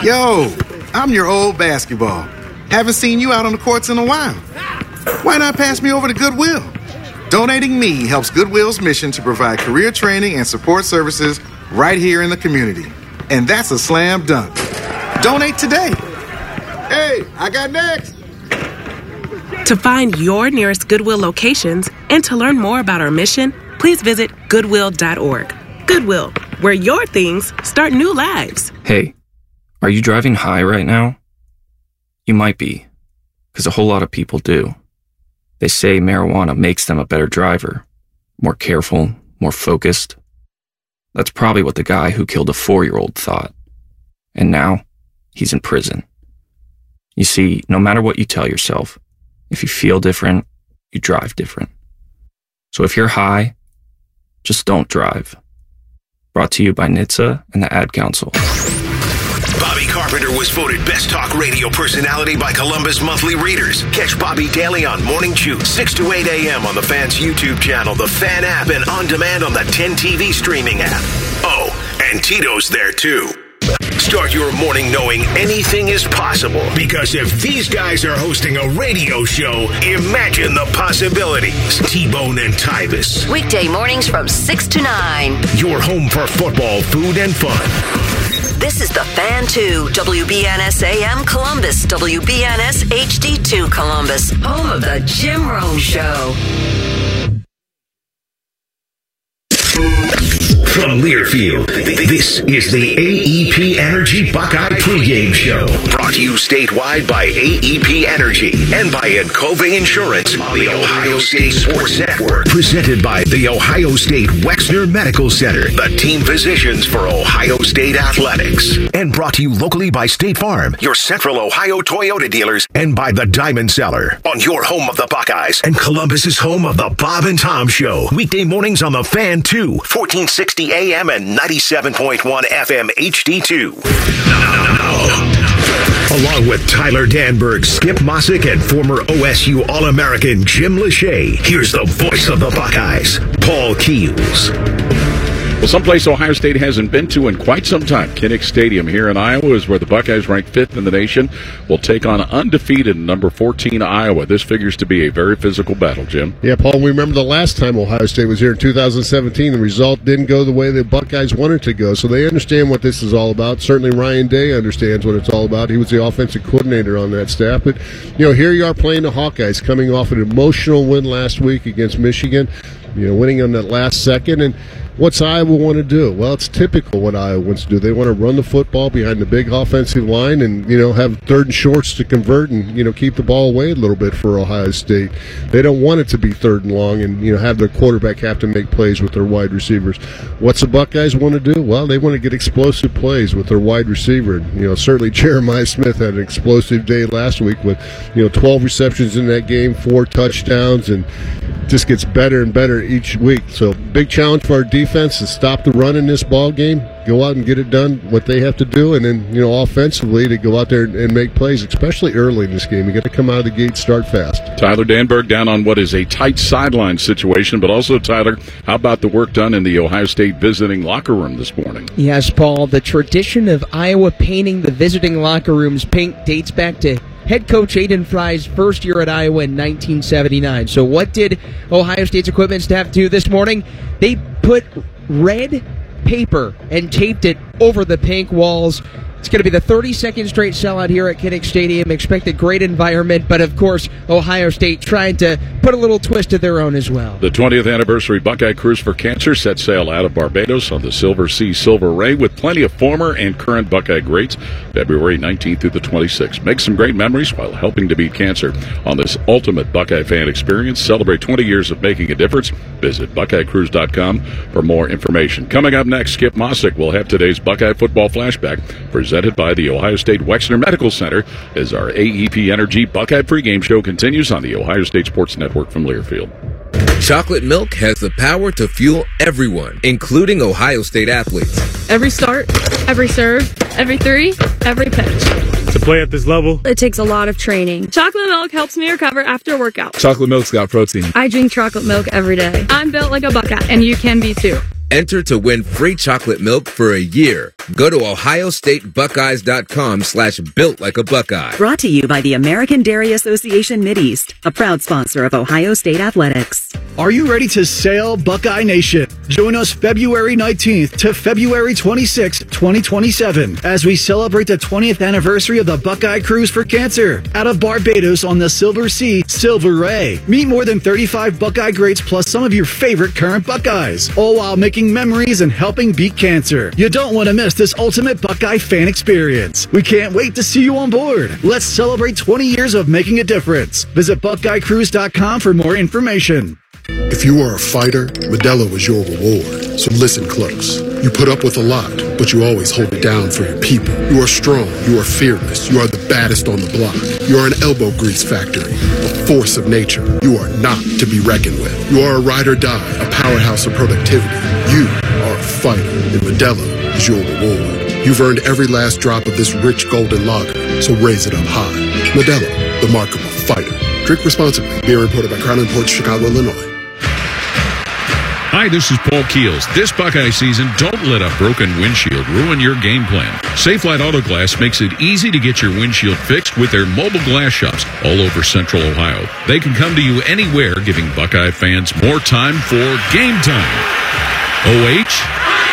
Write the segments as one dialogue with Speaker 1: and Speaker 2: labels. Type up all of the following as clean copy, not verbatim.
Speaker 1: Yo, I'm your old basketball. Haven't seen you out on the courts in a while. Why not pass me over to Goodwill? Donating me helps Goodwill's mission to provide career training and support services right here in the community. And that's a slam dunk. Donate today. Hey, I got next.
Speaker 2: To find your nearest Goodwill locations and to learn more about our mission, please visit Goodwill.org. Goodwill, where your things start new lives.
Speaker 3: Hey, are you driving high right now? You might be, because a whole lot of people do. They say marijuana makes them a better driver, more careful, more focused. That's probably what the guy who killed a 4-year-old thought. And now, he's in prison. You see, no matter what you tell yourself, if you feel different, you drive different. So if you're high, just don't drive. Brought to you by NHTSA and the Ad Council.
Speaker 4: Bobby Carpenter was voted Best Talk Radio Personality by Columbus Monthly Readers. Catch Bobby daily on Morning Chew, 6 to 8 a.m. on the Fan's YouTube channel, the Fan app, and on demand on the 10 TV streaming app. Oh, and Tito's there too. Start your morning knowing anything is possible, because if these guys are hosting a radio show, imagine the possibilities. T-Bone and Tyvis.
Speaker 5: Weekday mornings from 6 to 9.
Speaker 4: Your home for football, food, and fun.
Speaker 5: This is the Fan 2, WBNS AM Columbus, WBNS HD2 Columbus, home of the Jim Rome Show.
Speaker 4: From Learfield, this is the AEP Energy Buckeye pregame show. Brought to you statewide by AEP Energy and by Encova Insurance on the Ohio State Sports Network. Presented by the Ohio State Wexner Medical Center, the team physicians for Ohio State Athletics. And brought to you locally by State Farm, your Central Ohio Toyota dealers, and by the Diamond Cellar, on your home of the Buckeyes and Columbus's home of the Bob and Tom Show. Weekday mornings on the Fan 2, 1460 AM and 97.1 FM HD2. Along with Tyler Danberg, Skip Mossick, and former OSU All-American Jim Lachey, here's the voice of the Buckeyes, Paul Keels.
Speaker 6: Well, someplace Ohio State hasn't been to in quite some time, Kinnick Stadium here in Iowa is where the Buckeyes, ranked 5th in the nation, will take on undefeated number 14 Iowa. This figures to be a very physical battle, Jim.
Speaker 7: Yeah, Paul, we remember the last time Ohio State was here in 2017. The result didn't go the way the Buckeyes wanted to go, so they understand what this is all about. Certainly Ryan Day understands what it's all about. He was the offensive coordinator on that staff. But, here you are playing the Hawkeyes, coming off an emotional win last week against Michigan, winning on that last second. And what's Iowa want to do? Well, it's typical what Iowa wants to do. They want to run the football behind the big offensive line and, have third and shorts to convert and, keep the ball away a little bit for Ohio State. They don't want it to be third and long and, have their quarterback have to make plays with their wide receivers. What's the Buckeyes want to do? Well, they want to get explosive plays with their wide receiver. Certainly Jeremiah Smith had an explosive day last week with, 12 receptions in that game, 4 touchdowns, and just gets better and better each week. So big challenge for our defense to stop the run in this ball game, go out and get it done, what they have to do, and then, offensively to go out there and make plays, especially early in this game. You got to come out of the gate, start fast.
Speaker 6: Tyler Danberg down on what is a tight sideline situation, but also, Tyler, how about the work done in the Ohio State visiting locker room this morning?
Speaker 8: Yes, Paul, the tradition of Iowa painting the visiting locker rooms pink dates back to head coach Aiden Fry's first year at Iowa in 1979. So what did Ohio State's equipment staff do this morning? They put red paper and taped it over the pink walls. It's going to be the 32nd straight sellout here at Kinnick Stadium. Expect a great environment, but of course, Ohio State trying to put a little twist of their own as well.
Speaker 6: The 20th anniversary Buckeye Cruise for Cancer set sail out of Barbados on the Silver Sea Silver Ray with plenty of former and current Buckeye greats, February 19th through the 26th. Make some great memories while helping to beat cancer on this ultimate Buckeye fan experience. Celebrate 20 years of making a difference. Visit BuckeyeCruise.com for more information. Coming up next, Skip Mossick will have today's Buckeye football flashback presented by the Ohio State Wexner Medical Center as our AEP Energy Buckeye pregame show continues on the Ohio State Sports Network from Learfield.
Speaker 9: Chocolate milk has the power to fuel everyone, including Ohio State athletes.
Speaker 10: Every start, every serve, every three, every pitch.
Speaker 11: To play at this level,
Speaker 10: it takes a lot of training. Chocolate milk helps me recover after a workout.
Speaker 11: Chocolate milk's got protein.
Speaker 10: I drink chocolate milk every day. I'm built like a Buckeye, and you can be too.
Speaker 9: Enter to win free chocolate milk for a year. Go to ohiostatebuckeyes.com/built like a Buckeye.
Speaker 11: Brought to you by the American Dairy Association Mideast, a proud sponsor of Ohio State Athletics.
Speaker 12: Are you ready to sail, Buckeye Nation? Join us February 19th to February 26th, 2027, as we celebrate the 20th anniversary of the Buckeye Cruise for Cancer out of Barbados on the Silver Sea, Silver Ray. Meet more than 35 Buckeye greats plus some of your favorite current Buckeyes, all while making memories and helping beat cancer. You don't want to miss this ultimate Buckeye fan experience. We can't wait to see you on board. Let's celebrate 20 years of making a difference. Visit BuckeyeCruise.com for more information.
Speaker 13: If you are a fighter, Modelo is your reward. So listen close. You put up with a lot, but you always hold it down for your people. You are strong. You are fearless. You are the baddest on the block. You are an elbow grease factory, a force of nature. You are not to be reckoned with. You are a ride or die, a powerhouse of productivity. You are a fighter, and Modelo is your reward. You've earned every last drop of this rich golden lager, so raise it up high. Modelo, the mark of a fighter. Drink responsibly. Beer imported by Crown Imports, Chicago, Illinois.
Speaker 6: Hi, this is Paul Keels. This Buckeye season, don't let a broken windshield ruin your game plan. Safelite Auto Glass makes it easy to get your windshield fixed with their mobile glass shops all over Central Ohio. They can come to you anywhere, giving Buckeye fans more time for game time. OH?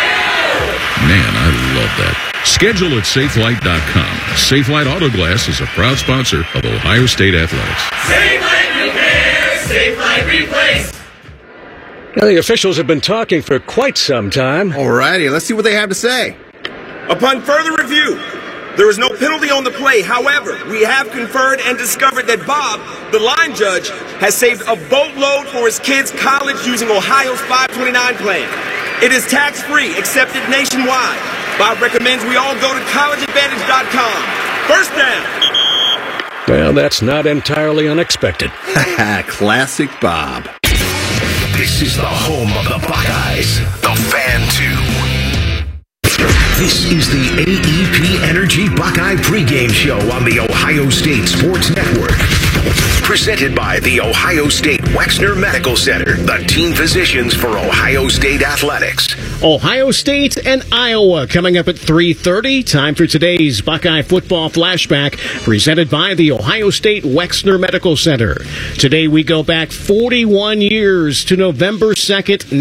Speaker 6: Man, I love that. Schedule at Safelite.com. Safelite Auto Glass is a proud sponsor of Ohio State Athletics.
Speaker 14: Safelite Repair, Safelite Replace.
Speaker 15: Now, the officials have been talking for quite some time.
Speaker 16: Alrighty, let's see what they have to say.
Speaker 17: Upon further review, there is no penalty on the play. However, we have conferred and discovered that Bob, the line judge, has saved a boatload for his kids' college using Ohio's 529 plan. It is tax-free, accepted nationwide. Bob recommends we all go to collegeadvantage.com. First down.
Speaker 15: Well, that's not entirely unexpected.
Speaker 16: Classic Bob.
Speaker 4: This is the home of the Buckeyes, the Fan 2. This is the AEP Energy Buckeye pregame show on the Ohio State Sports Network. Presented by the Ohio State Wexner Medical Center, the team physicians for Ohio State Athletics.
Speaker 18: Ohio State and Iowa coming up at 3:30. Time for today's Buckeye Football Flashback, presented by the Ohio State Wexner Medical Center. Today we go back 41 years to November 2nd,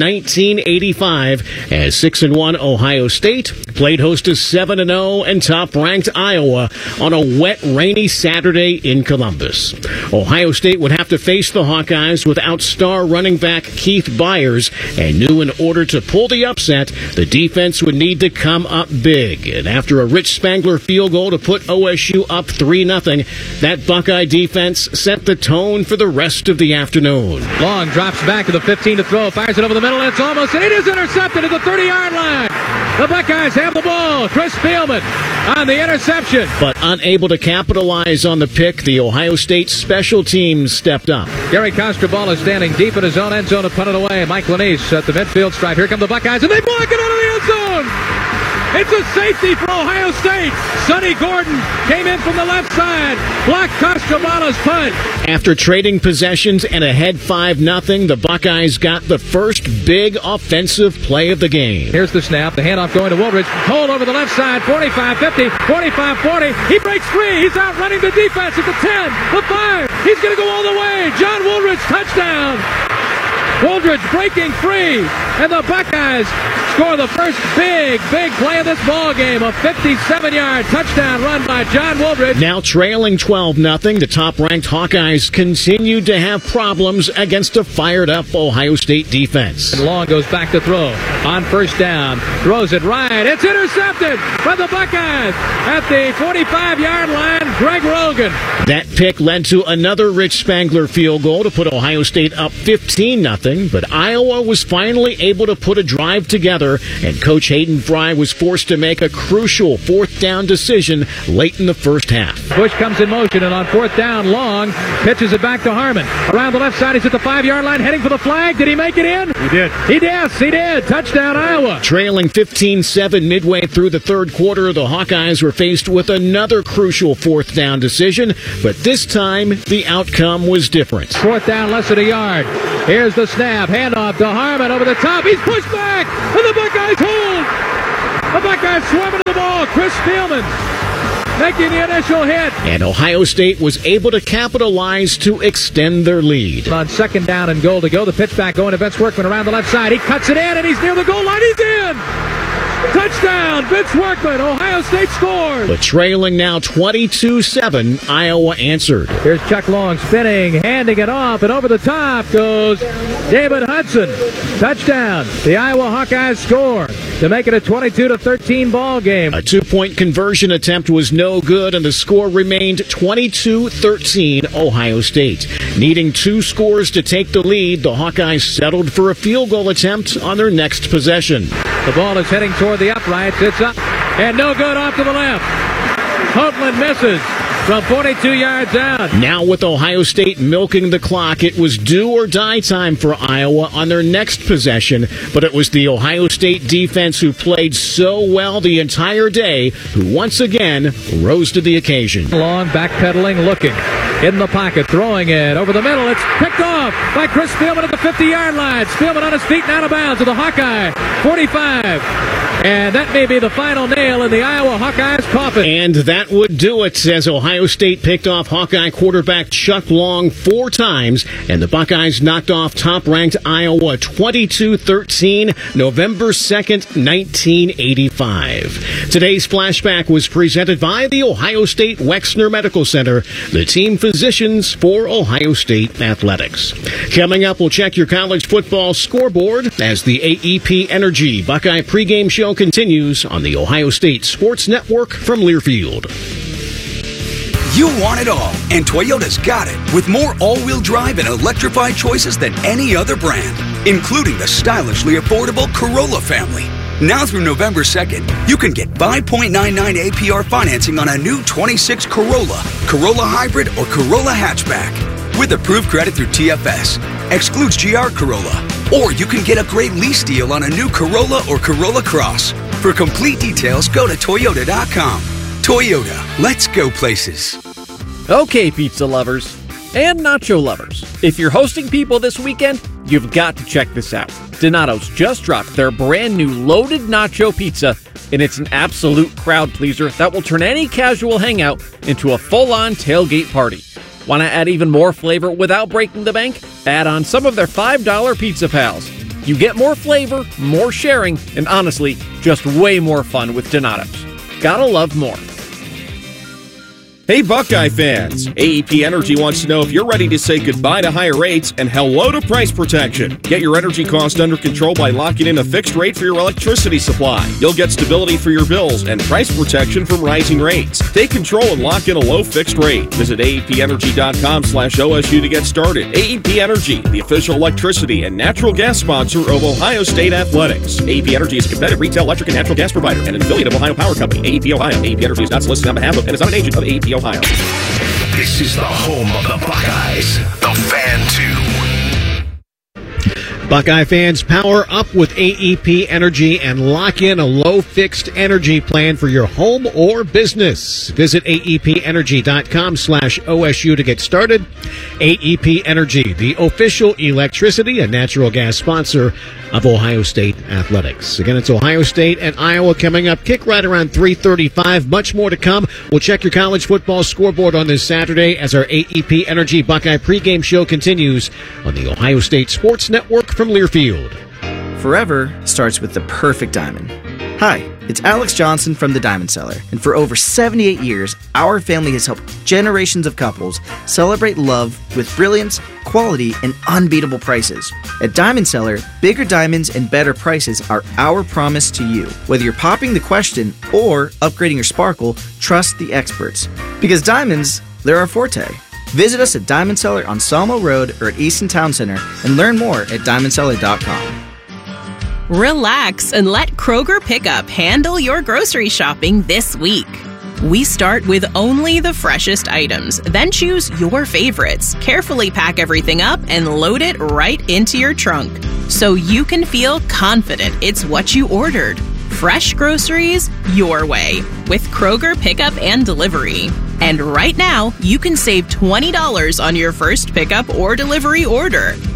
Speaker 18: 1985, as 6-1 Ohio State played host to 7-0 and top-ranked Iowa on a wet, rainy Saturday in Columbus. Ohio State would have to face the Hawkeyes without star running back Keith Byers, and knew in order to pull the upset, the defense would need to come up big. And after a Rich Spangler field goal to put OSU up 3-0, that Buckeye defense set the tone for the rest of the afternoon.
Speaker 19: Long drops back to the 15 to throw, fires it over the middle, and it's almost, and it is intercepted at the 30-yard line. The Buckeyes have the ball. Chris Spielman on the interception.
Speaker 18: But unable to capitalize on the pick, the Ohio State special teams stepped up.
Speaker 19: Gary Costrobal is standing deep in his own end zone to punt it away. Mike Lanise at the midfield stripe. Here come the Buckeyes, and they block it out of the end zone. It's a safety for Ohio State. Sonny Gordon came in from the left side, blocked Costrobala's punt.
Speaker 18: After trading possessions and ahead 5-0, the Buckeyes got the first big offensive play of the game.
Speaker 19: Here's the snap, the handoff going to Woolridge. Hold over the left side, 45-50, 45-40. He breaks free. He's out running the defense at the 10, the 5. He's going to go all the way. John Woolridge, touchdown. Woolridge breaking free, and the Buckeyes score the first big play of this ball game. A 57-yard touchdown run by John Woolridge.
Speaker 18: Now trailing 12-0, the top-ranked Hawkeyes continued to have problems against a fired-up Ohio State defense.
Speaker 19: And Long goes back to throw on first down, throws it right. It's intercepted by the Buckeyes at the 45-yard line. Greg Rogan.
Speaker 18: That pick led to another Rich Spangler field goal to put Ohio State up 15-0. But Iowa was finally able to put a drive together, and Coach Hayden Fry was forced to make a crucial fourth down decision late in the first half.
Speaker 19: Bush comes in motion, and on fourth down, Long pitches it back to Harmon. Around the left side, he's at the 5-yard line, heading for the flag. Did he make it in?
Speaker 15: He did.
Speaker 19: He did. Touchdown, Iowa.
Speaker 18: Trailing 15-7 midway through the third quarter, the Hawkeyes were faced with another crucial fourth down decision, but this time the outcome was different.
Speaker 19: Fourth down, less than a yard. Here's the snap. Handoff to Harmon over the top. He's pushed back, and the Buckeyes hold. The Buckeyes swarming to the ball. Chris Spielman making the initial hit.
Speaker 18: And Ohio State was able to capitalize to extend their lead.
Speaker 19: On second down and goal to go. The pitch back going to Vince Workman around the left side. He cuts it in, and he's near the goal line. He's in. Touchdown, Vince Workman. Ohio State scores.
Speaker 18: But trailing now 22-7, Iowa answered.
Speaker 19: Here's Chuck Long spinning, handing it off, and over the top goes David Hudson. Touchdown. The Iowa Hawkeyes score to make it a 22-13 ball game.
Speaker 18: A 2-point conversion attempt was no good, and the score remained 22-13 Ohio State. Needing 2 scores to take the lead, the Hawkeyes settled for a field goal attempt on their next possession.
Speaker 19: The ball is heading toward the uprights. It's up and no good off to the left. Hoagland misses from 42 yards out.
Speaker 18: Now with Ohio State milking the clock, it was do or die time for Iowa on their next possession, but it was the Ohio State defense who played so well the entire day who once again rose to the occasion.
Speaker 19: Long backpedaling, looking in the pocket, throwing it over the middle. It's picked off by Chris Spielman at the 50-yard line. Spielman on his feet and out of bounds to the Hawkeye 45. And that may be the final nail in the Iowa Hawkeyes coffin.
Speaker 18: And that would do it as Ohio State picked off Hawkeye quarterback Chuck Long 4 times, and the Buckeyes knocked off top-ranked Iowa 22-13, November 2nd, 1985. Today's flashback was presented by the Ohio State Wexner Medical Center, the team physicians for Ohio State athletics. Coming up, we'll check your college football scoreboard as the AEP Energy Buckeye pregame show continues on the Ohio State Sports Network from Learfield.
Speaker 20: You want it all, and Toyota's got it, with more all-wheel drive and electrified choices than any other brand, including the stylishly affordable Corolla family. Now through November 2nd, you can get 5.99 APR financing on a new 26 Corolla, Corolla Hybrid, or Corolla Hatchback, with approved credit through TFS. Excludes GR Corolla. Or you can get a great lease deal on a new Corolla or Corolla Cross. For complete details, go to Toyota.com. Toyota, let's go places.
Speaker 21: Okay, pizza lovers and nacho lovers. If you're hosting people this weekend, you've got to check this out. Donato's just dropped their brand new loaded nacho pizza, and it's an absolute crowd pleaser that will turn any casual hangout into a full-on tailgate party. Want to add even more flavor without breaking the bank? Add on some of their $5 Pizza Pals. You get more flavor, more sharing, and honestly, just way more fun with Donato's. Gotta love more.
Speaker 22: Hey Buckeye fans, AEP Energy wants to know if you're ready to say goodbye to higher rates and hello to price protection. Get your energy cost under control by locking in a fixed rate for your electricity supply. You'll get stability for your bills and price protection from rising rates. Take control and lock in a low fixed rate. Visit AEPenergy.com/OSU to get started. AEP Energy, the official electricity and natural gas sponsor of Ohio State Athletics. AEP Energy is a competitive retail electric and natural gas provider and an affiliate of Ohio Power Company. AEP Ohio. AEP Energy is not solicited on behalf of and is not an agent of AEP Ohio.
Speaker 4: This is the home of the Buckeyes, the Fan 2.
Speaker 18: Buckeye fans, power up with AEP Energy and lock in a low fixed energy plan for your home or business. Visit AEPenergy.com/OSU to get started. AEP Energy, the official electricity and natural gas sponsor of Ohio State Athletics. Again, it's Ohio State and Iowa coming up. Kick right around 3:35. Much more to come. We'll check your college football scoreboard on this Saturday as our AEP Energy Buckeye pregame show continues on the Ohio State Sports Network from Learfield.
Speaker 23: Forever starts with the perfect diamond. Hi, it's Alex Johnson from The Diamond Seller, and for over 78 years, our family has helped generations of couples celebrate love with brilliance, quality, and unbeatable prices. At Diamond Seller, bigger diamonds and better prices are our promise to you. Whether you're popping the question or upgrading your sparkle, trust the experts. Because diamonds, they're our forte. Visit us at Diamond Seller on Salmo Road or at Easton Town Center and learn more at diamondseller.com.
Speaker 24: Relax and let Kroger Pickup handle your grocery shopping this week. We start with only the freshest items, then choose your favorites, carefully pack everything up, and load it right into your trunk so you can feel confident it's what you ordered. Fresh groceries your way with Kroger Pickup and Delivery. And right now, you can save $20 on your first pickup or delivery order.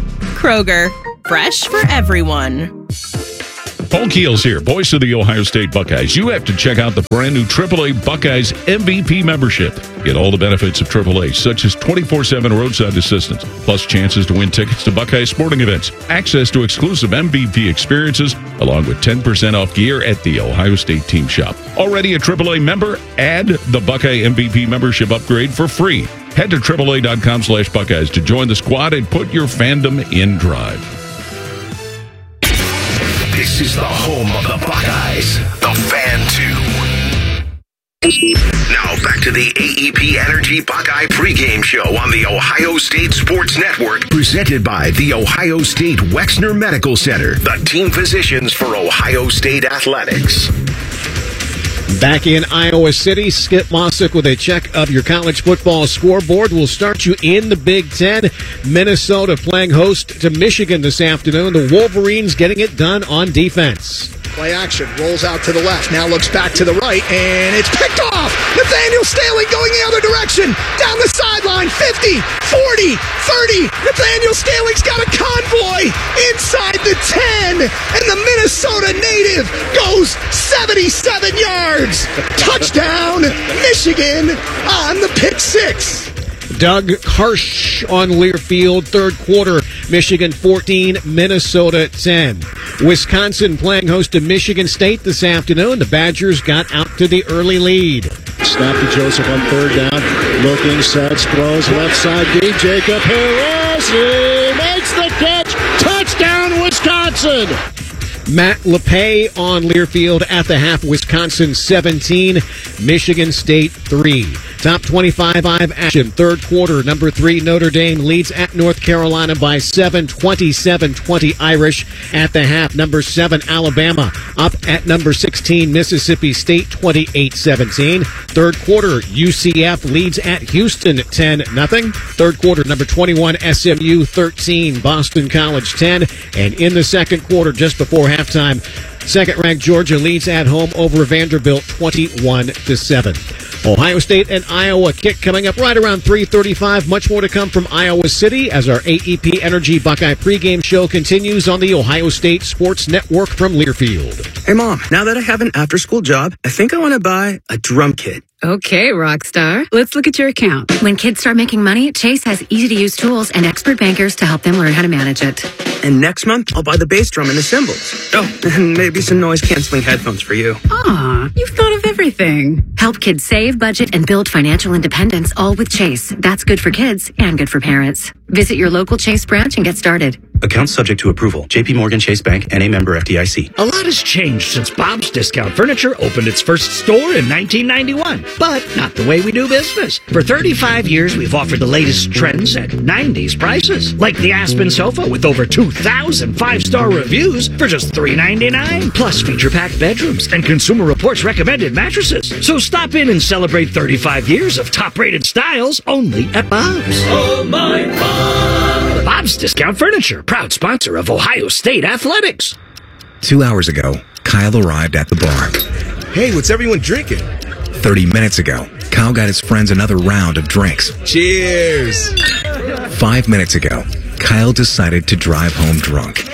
Speaker 24: Kroger, fresh for everyone.
Speaker 6: Paul Keels here, voice of the Ohio State Buckeyes. You have to check out the brand new AAA Buckeyes MVP membership. Get all the benefits of AAA, such as 24/7 roadside assistance, plus chances to win tickets to Buckeye sporting events, access to exclusive MVP experiences, along with 10% off gear at the Ohio State team shop. Already a AAA member? Add the Buckeye MVP membership upgrade for free. Head to AAA.com/Buckeyes to join the squad and put your fandom in drive.
Speaker 4: This is the home of the Buckeyes, the Fan 2. Now back to the AEP Energy Buckeye pregame show on the Ohio State Sports Network, presented by the Ohio State Wexner Medical Center, the team physicians for Ohio State athletics.
Speaker 18: Back in Iowa City, Skip Mossick with a check of your college football scoreboard. We'll start you in the Big Ten. Minnesota playing host to Michigan this afternoon. The Wolverines getting it done on defense.
Speaker 1: Play action, rolls out to the left, now looks back to the right, and it's picked off! Nathaniel Staley going the other direction, down the sideline, 50, 40, 30, Nathaniel Staley's got a convoy inside the 10, and the Minnesota native goes 77 yards! Touchdown, Michigan on the pick six.
Speaker 18: Doug Harsh on Learfield, third quarter, Michigan 14, Minnesota 10. Wisconsin playing host to Michigan State this afternoon. The Badgers got out to the early lead.
Speaker 2: Snap to Joseph on third down. Looking, sets, throws, left side deep. Jacob Harris, he makes the catch. Touchdown, Wisconsin!
Speaker 18: Matt LePay on Learfield at the half. Wisconsin 17, Michigan State 3. Top 25 live action. Third quarter, number 3 Notre Dame leads at North Carolina by 7, 27-20 Irish. At the half, number 7 Alabama up at number 16 Mississippi State 28-17. Third quarter, UCF leads at Houston 10-0. Third quarter, number 21 SMU 13, Boston College 10. And in the second quarter, just before halftime, second-ranked Georgia leads at home over Vanderbilt 21-7. Ohio State and Iowa kick coming up right around 3:35. Much more to come from Iowa City as our AEP Energy Buckeye pregame show continues on the Ohio State Sports Network from Learfield.
Speaker 3: Hey, Mom, now that I have an after-school job, I think I want to buy a drum kit.
Speaker 5: Okay, Rockstar. Let's look at your account.
Speaker 25: When kids start making money, Chase has easy-to-use tools and expert bankers to help them learn how to manage it.
Speaker 3: And next month, I'll buy the bass drum and the cymbals. Oh, and maybe some noise-canceling headphones for you.
Speaker 5: Aw, you've thought of everything.
Speaker 25: Help kids save, budget, and build financial independence, all with Chase. That's good for kids and good for parents. Visit your local Chase branch and get started.
Speaker 26: Accounts subject to approval. J.P. Morgan Chase Bank and a member FDIC.
Speaker 27: A lot has changed since Bob's Discount Furniture opened its first store in 1991, but not the way we do business. For 35 years, we've offered the latest trends at 90s prices, like the Aspen sofa with over 2,000 five-star reviews for just $3.99, plus feature-packed bedrooms and Consumer Reports recommended mattresses. So stop in and celebrate 35 years of top-rated styles only at Bob's.
Speaker 14: Oh, my Bob!
Speaker 27: Bob's Discount Furniture, proud sponsor of Ohio State Athletics.
Speaker 28: 2 hours ago, Kyle arrived at the bar.
Speaker 29: Hey, what's everyone drinking?
Speaker 28: 30 minutes ago, Kyle got his friends another round of drinks.
Speaker 29: Cheers!
Speaker 28: 5 minutes ago, Kyle decided to drive home drunk.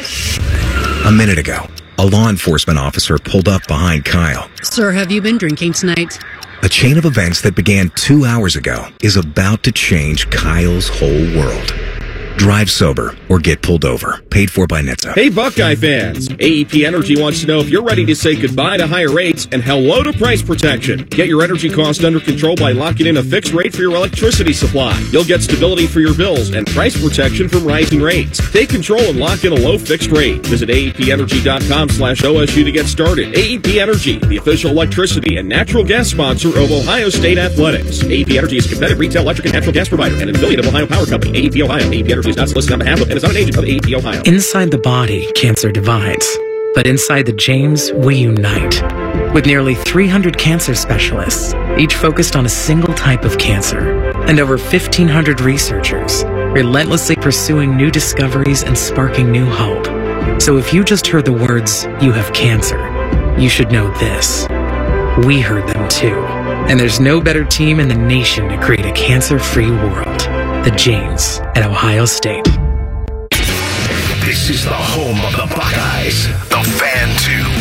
Speaker 28: A minute ago, a law enforcement officer pulled up behind Kyle.
Speaker 5: Sir, have you been drinking tonight?
Speaker 28: A chain of events that began 2 hours ago is about to change Kyle's whole world. Drive sober or get pulled over. Paid for by NHTSA.
Speaker 22: Hey, Buckeye fans. AEP Energy wants to know if you're ready to say goodbye to higher rates and hello to price protection. Get your energy cost under control by locking in a fixed rate for your electricity supply. You'll get stability for your bills and price protection from rising rates. Take control and lock in a low fixed rate. Visit AEPenergy.com/OSU to get started. AEP Energy, the official electricity and natural gas sponsor of Ohio State Athletics. AEP Energy is a competitive retail electric and natural gas provider and an affiliate of Ohio Power Company. AEP Ohio. AEP Energy is not solicited on behalf of and is not an agent of AEP Ohio.
Speaker 30: Inside the body, cancer divides. But inside the James, we unite. With nearly 300 cancer specialists, each focused on a single type of cancer, and over 1,500 researchers, relentlessly pursuing new discoveries and sparking new hope. So if you just heard the words, "you have cancer," you should know this. We heard them too. And there's no better team in the nation to create a cancer-free world. The James at Ohio State.
Speaker 4: This is the home of the Buckeyes, the Fan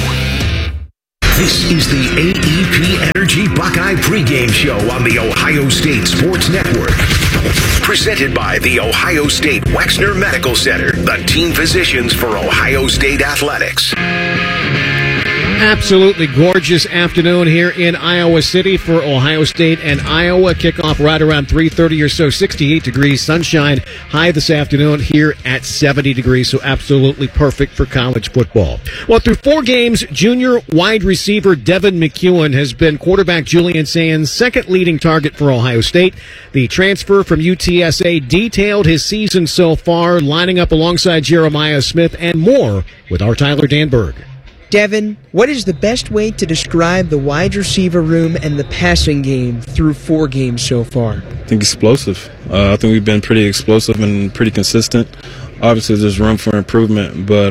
Speaker 4: 2. This is the AEP Energy Buckeye pregame show on the Ohio State Sports Network. Presented by the Ohio State Wexner Medical Center, the team physicians for Ohio State Athletics.
Speaker 18: Absolutely gorgeous afternoon here in Iowa City for Ohio State and Iowa. Kickoff right around 3:30 or so, 68 degrees, sunshine high this afternoon here at 70 degrees, so absolutely perfect for college football. Well, through 4 games, junior wide receiver Devin McEwen has been quarterback Julian Sands' second leading target for Ohio State. The transfer from UTSA detailed his season so far, lining up alongside Jeremiah Smith and more with our Tyler Danberg.
Speaker 7: Devin, what is the best way to describe the wide receiver room and the passing game through 4 games so far?
Speaker 8: I think explosive. I think we've been pretty explosive and pretty consistent. Obviously, there's room for improvement, but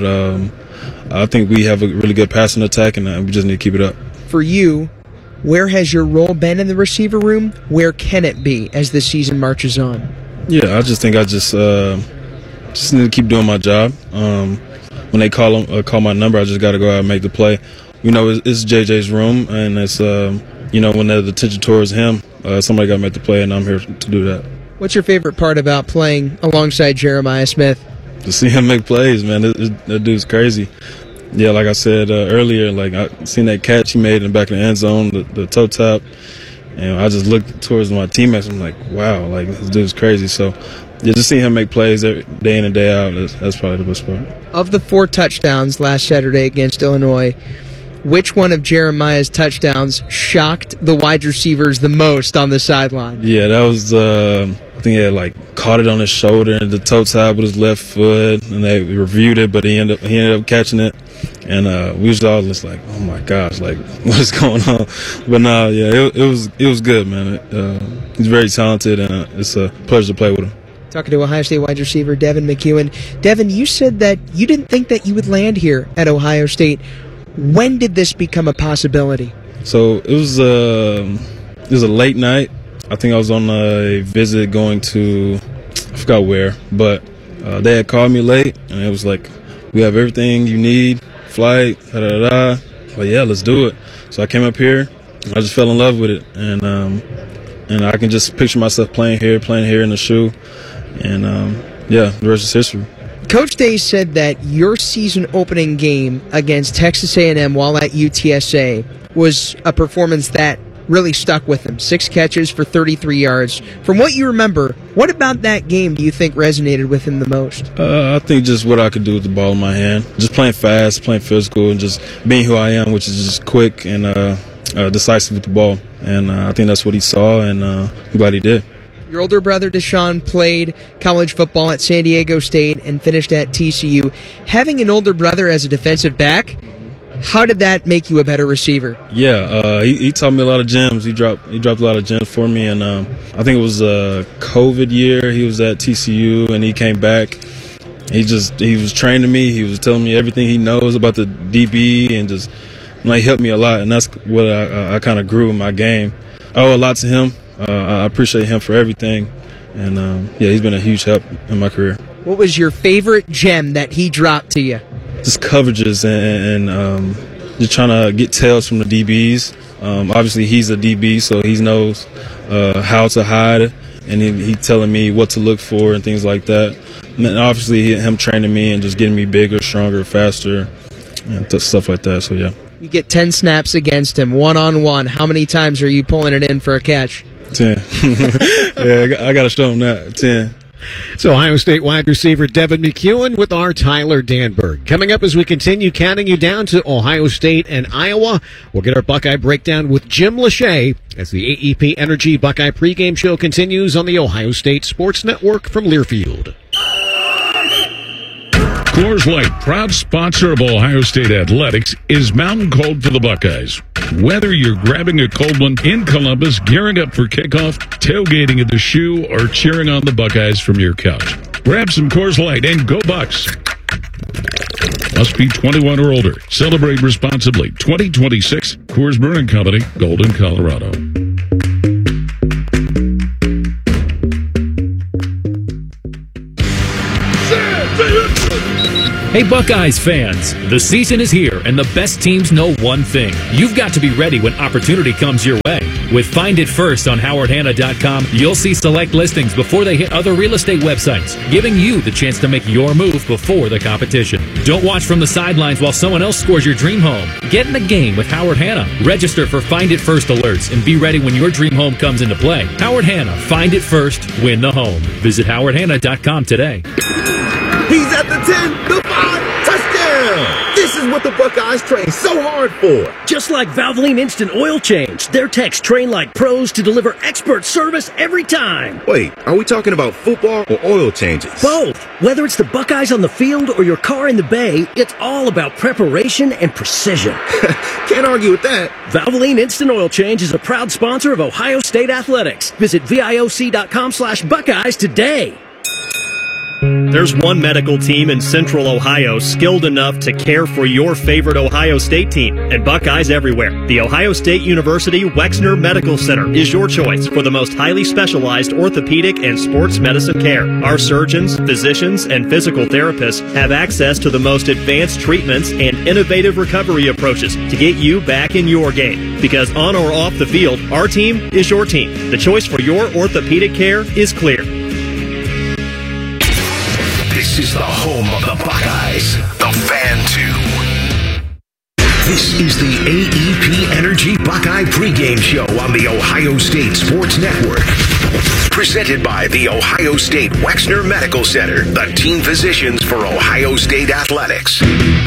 Speaker 8: I think we have a really good passing attack, and we just need to keep it up.
Speaker 7: For you, where has your role been in the receiver room? Where can it be as the season marches on?
Speaker 8: Yeah, I just think I just need to keep doing my job. When they call my number, I just got to go out and make the play. You know, it's JJ's room, and it's, when there's attention towards him, somebody got to make the play, and I'm here to do that.
Speaker 7: What's your favorite part about playing alongside Jeremiah Smith?
Speaker 8: To see him make plays, man. That dude's crazy. Yeah, like I said earlier, like I seen that catch he made in the back of the end zone, the toe tap, and I just looked towards my teammates. I'm like, wow, like this dude's crazy. So, yeah, just seeing him make plays every day in and day out, that's probably the best part.
Speaker 7: Of the 4 touchdowns last Saturday against Illinois, which one of Jeremiah's touchdowns shocked the wide receivers the most on the sideline?
Speaker 8: Yeah, that was, I think he had caught it on his shoulder and the toe tap with his left foot, and they reviewed it, but he ended up catching it. And we was all just like, oh my gosh, like what is going on? But no, yeah, it was good, man. He's very talented, and it's a pleasure to play with him.
Speaker 7: Talking to Ohio State wide receiver Devin McEwen. Devin, you said that you didn't think that you would land here at Ohio State. When did this become a possibility?
Speaker 8: So it was a late night. I think I was on a visit going to, I forgot where, but they had called me late, and it was like, we have everything you need, flight, da-da-da-da. Well, yeah, let's do it. So I came up here. I just fell in love with it, and I can just picture myself playing here in the shoe. And, the rest is history.
Speaker 7: Coach Day said that your season opening game against Texas A&M while at UTSA was a performance that really stuck with him. 6 catches for 33 yards. From what you remember, what about that game do you think resonated with him the most?
Speaker 8: I think just what I could do with the ball in my hand. Just playing fast, playing physical, and just being who I am, which is just quick and decisive with the ball. And I think that's what he saw, and I'm glad he did.
Speaker 7: Your older brother, Deshaun, played college football at San Diego State and finished at TCU. Having an older brother as a defensive back, how did that make you a better receiver?
Speaker 8: Yeah, he taught me a lot of gems. He dropped a lot of gems for me, and I think it was a COVID year. He was at TCU, and he came back. He was training me. He was telling me everything he knows about the DB, and just helped me a lot. And that's what I kind of grew in my game. I owe a lot to him. I appreciate him for everything, and he's been a huge help in my career.
Speaker 7: What was your favorite gem that he dropped to you?
Speaker 8: Just coverages and just trying to get tails from the DBs. Obviously, he's a DB, so he knows how to hide it, and he's telling me what to look for and things like that. And obviously, him training me and just getting me bigger, stronger, faster, and stuff like that. So, yeah.
Speaker 7: You get 10 snaps against him, one-on-one. How many times are you pulling it in for a catch?
Speaker 8: 10. Yeah, I got to show him that. 10.
Speaker 18: So Ohio State wide receiver Devin McEwen with our Tyler Danberg. Coming up as we continue counting you down to Ohio State and Iowa, we'll get our Buckeye breakdown with Jim Lachey as the AEP Energy Buckeye pregame show continues on the Ohio State Sports Network from Learfield.
Speaker 6: Coors Light, proud sponsor of Ohio State Athletics, is mountain cold for the Buckeyes. Whether you're grabbing a cold one in Columbus, gearing up for kickoff, tailgating at the Shoe, or cheering on the Buckeyes from your couch, grab some Coors Light and go Bucks. Must be 21 or older. Celebrate responsibly. 2026 Coors Brewing Company, Golden, Colorado.
Speaker 9: Hey Buckeyes fans, the season is here and the best teams know one thing. You've got to be ready when opportunity comes your way. With Find It First on HowardHanna.com, you'll see select listings before they hit other real estate websites, giving you the chance to make your move before the competition. Don't watch from the sidelines while someone else scores your dream home. Get in the game with Howard Hanna. Register for Find It First alerts and be ready when your dream home comes into play. Howard Hanna, find it first, win the home. Visit HowardHanna.com today.
Speaker 29: He's at the 10, the 5, touchdown! This is what the Buckeyes train so hard for.
Speaker 27: Just like Valvoline Instant Oil Change, their techs train like pros to deliver expert service every time.
Speaker 29: Wait, are we talking about football or oil changes?
Speaker 27: Both. Whether it's the Buckeyes on the field or your car in the bay, it's all about preparation and precision.
Speaker 29: Can't argue with that.
Speaker 27: Valvoline Instant Oil Change is a proud sponsor of Ohio State Athletics. Visit VIOC.com/Buckeyes today.
Speaker 10: There's one medical team in Central Ohio skilled enough to care for your favorite Ohio State team, and Buckeyes everywhere. The Ohio State University Wexner Medical Center is your choice for the most highly specialized orthopedic and sports medicine care. Our surgeons, physicians, and physical therapists have access to the most advanced treatments and innovative recovery approaches to get you back in your game. Because on or off the field, our team is your team. The choice for your orthopedic care is clear.
Speaker 4: This is the home of the Buckeyes, the Fan 2. This is the AEP Energy Buckeye pregame show on the Ohio State Sports Network. Presented by the Ohio State Wexner Medical Center, the team physicians for Ohio State Athletics.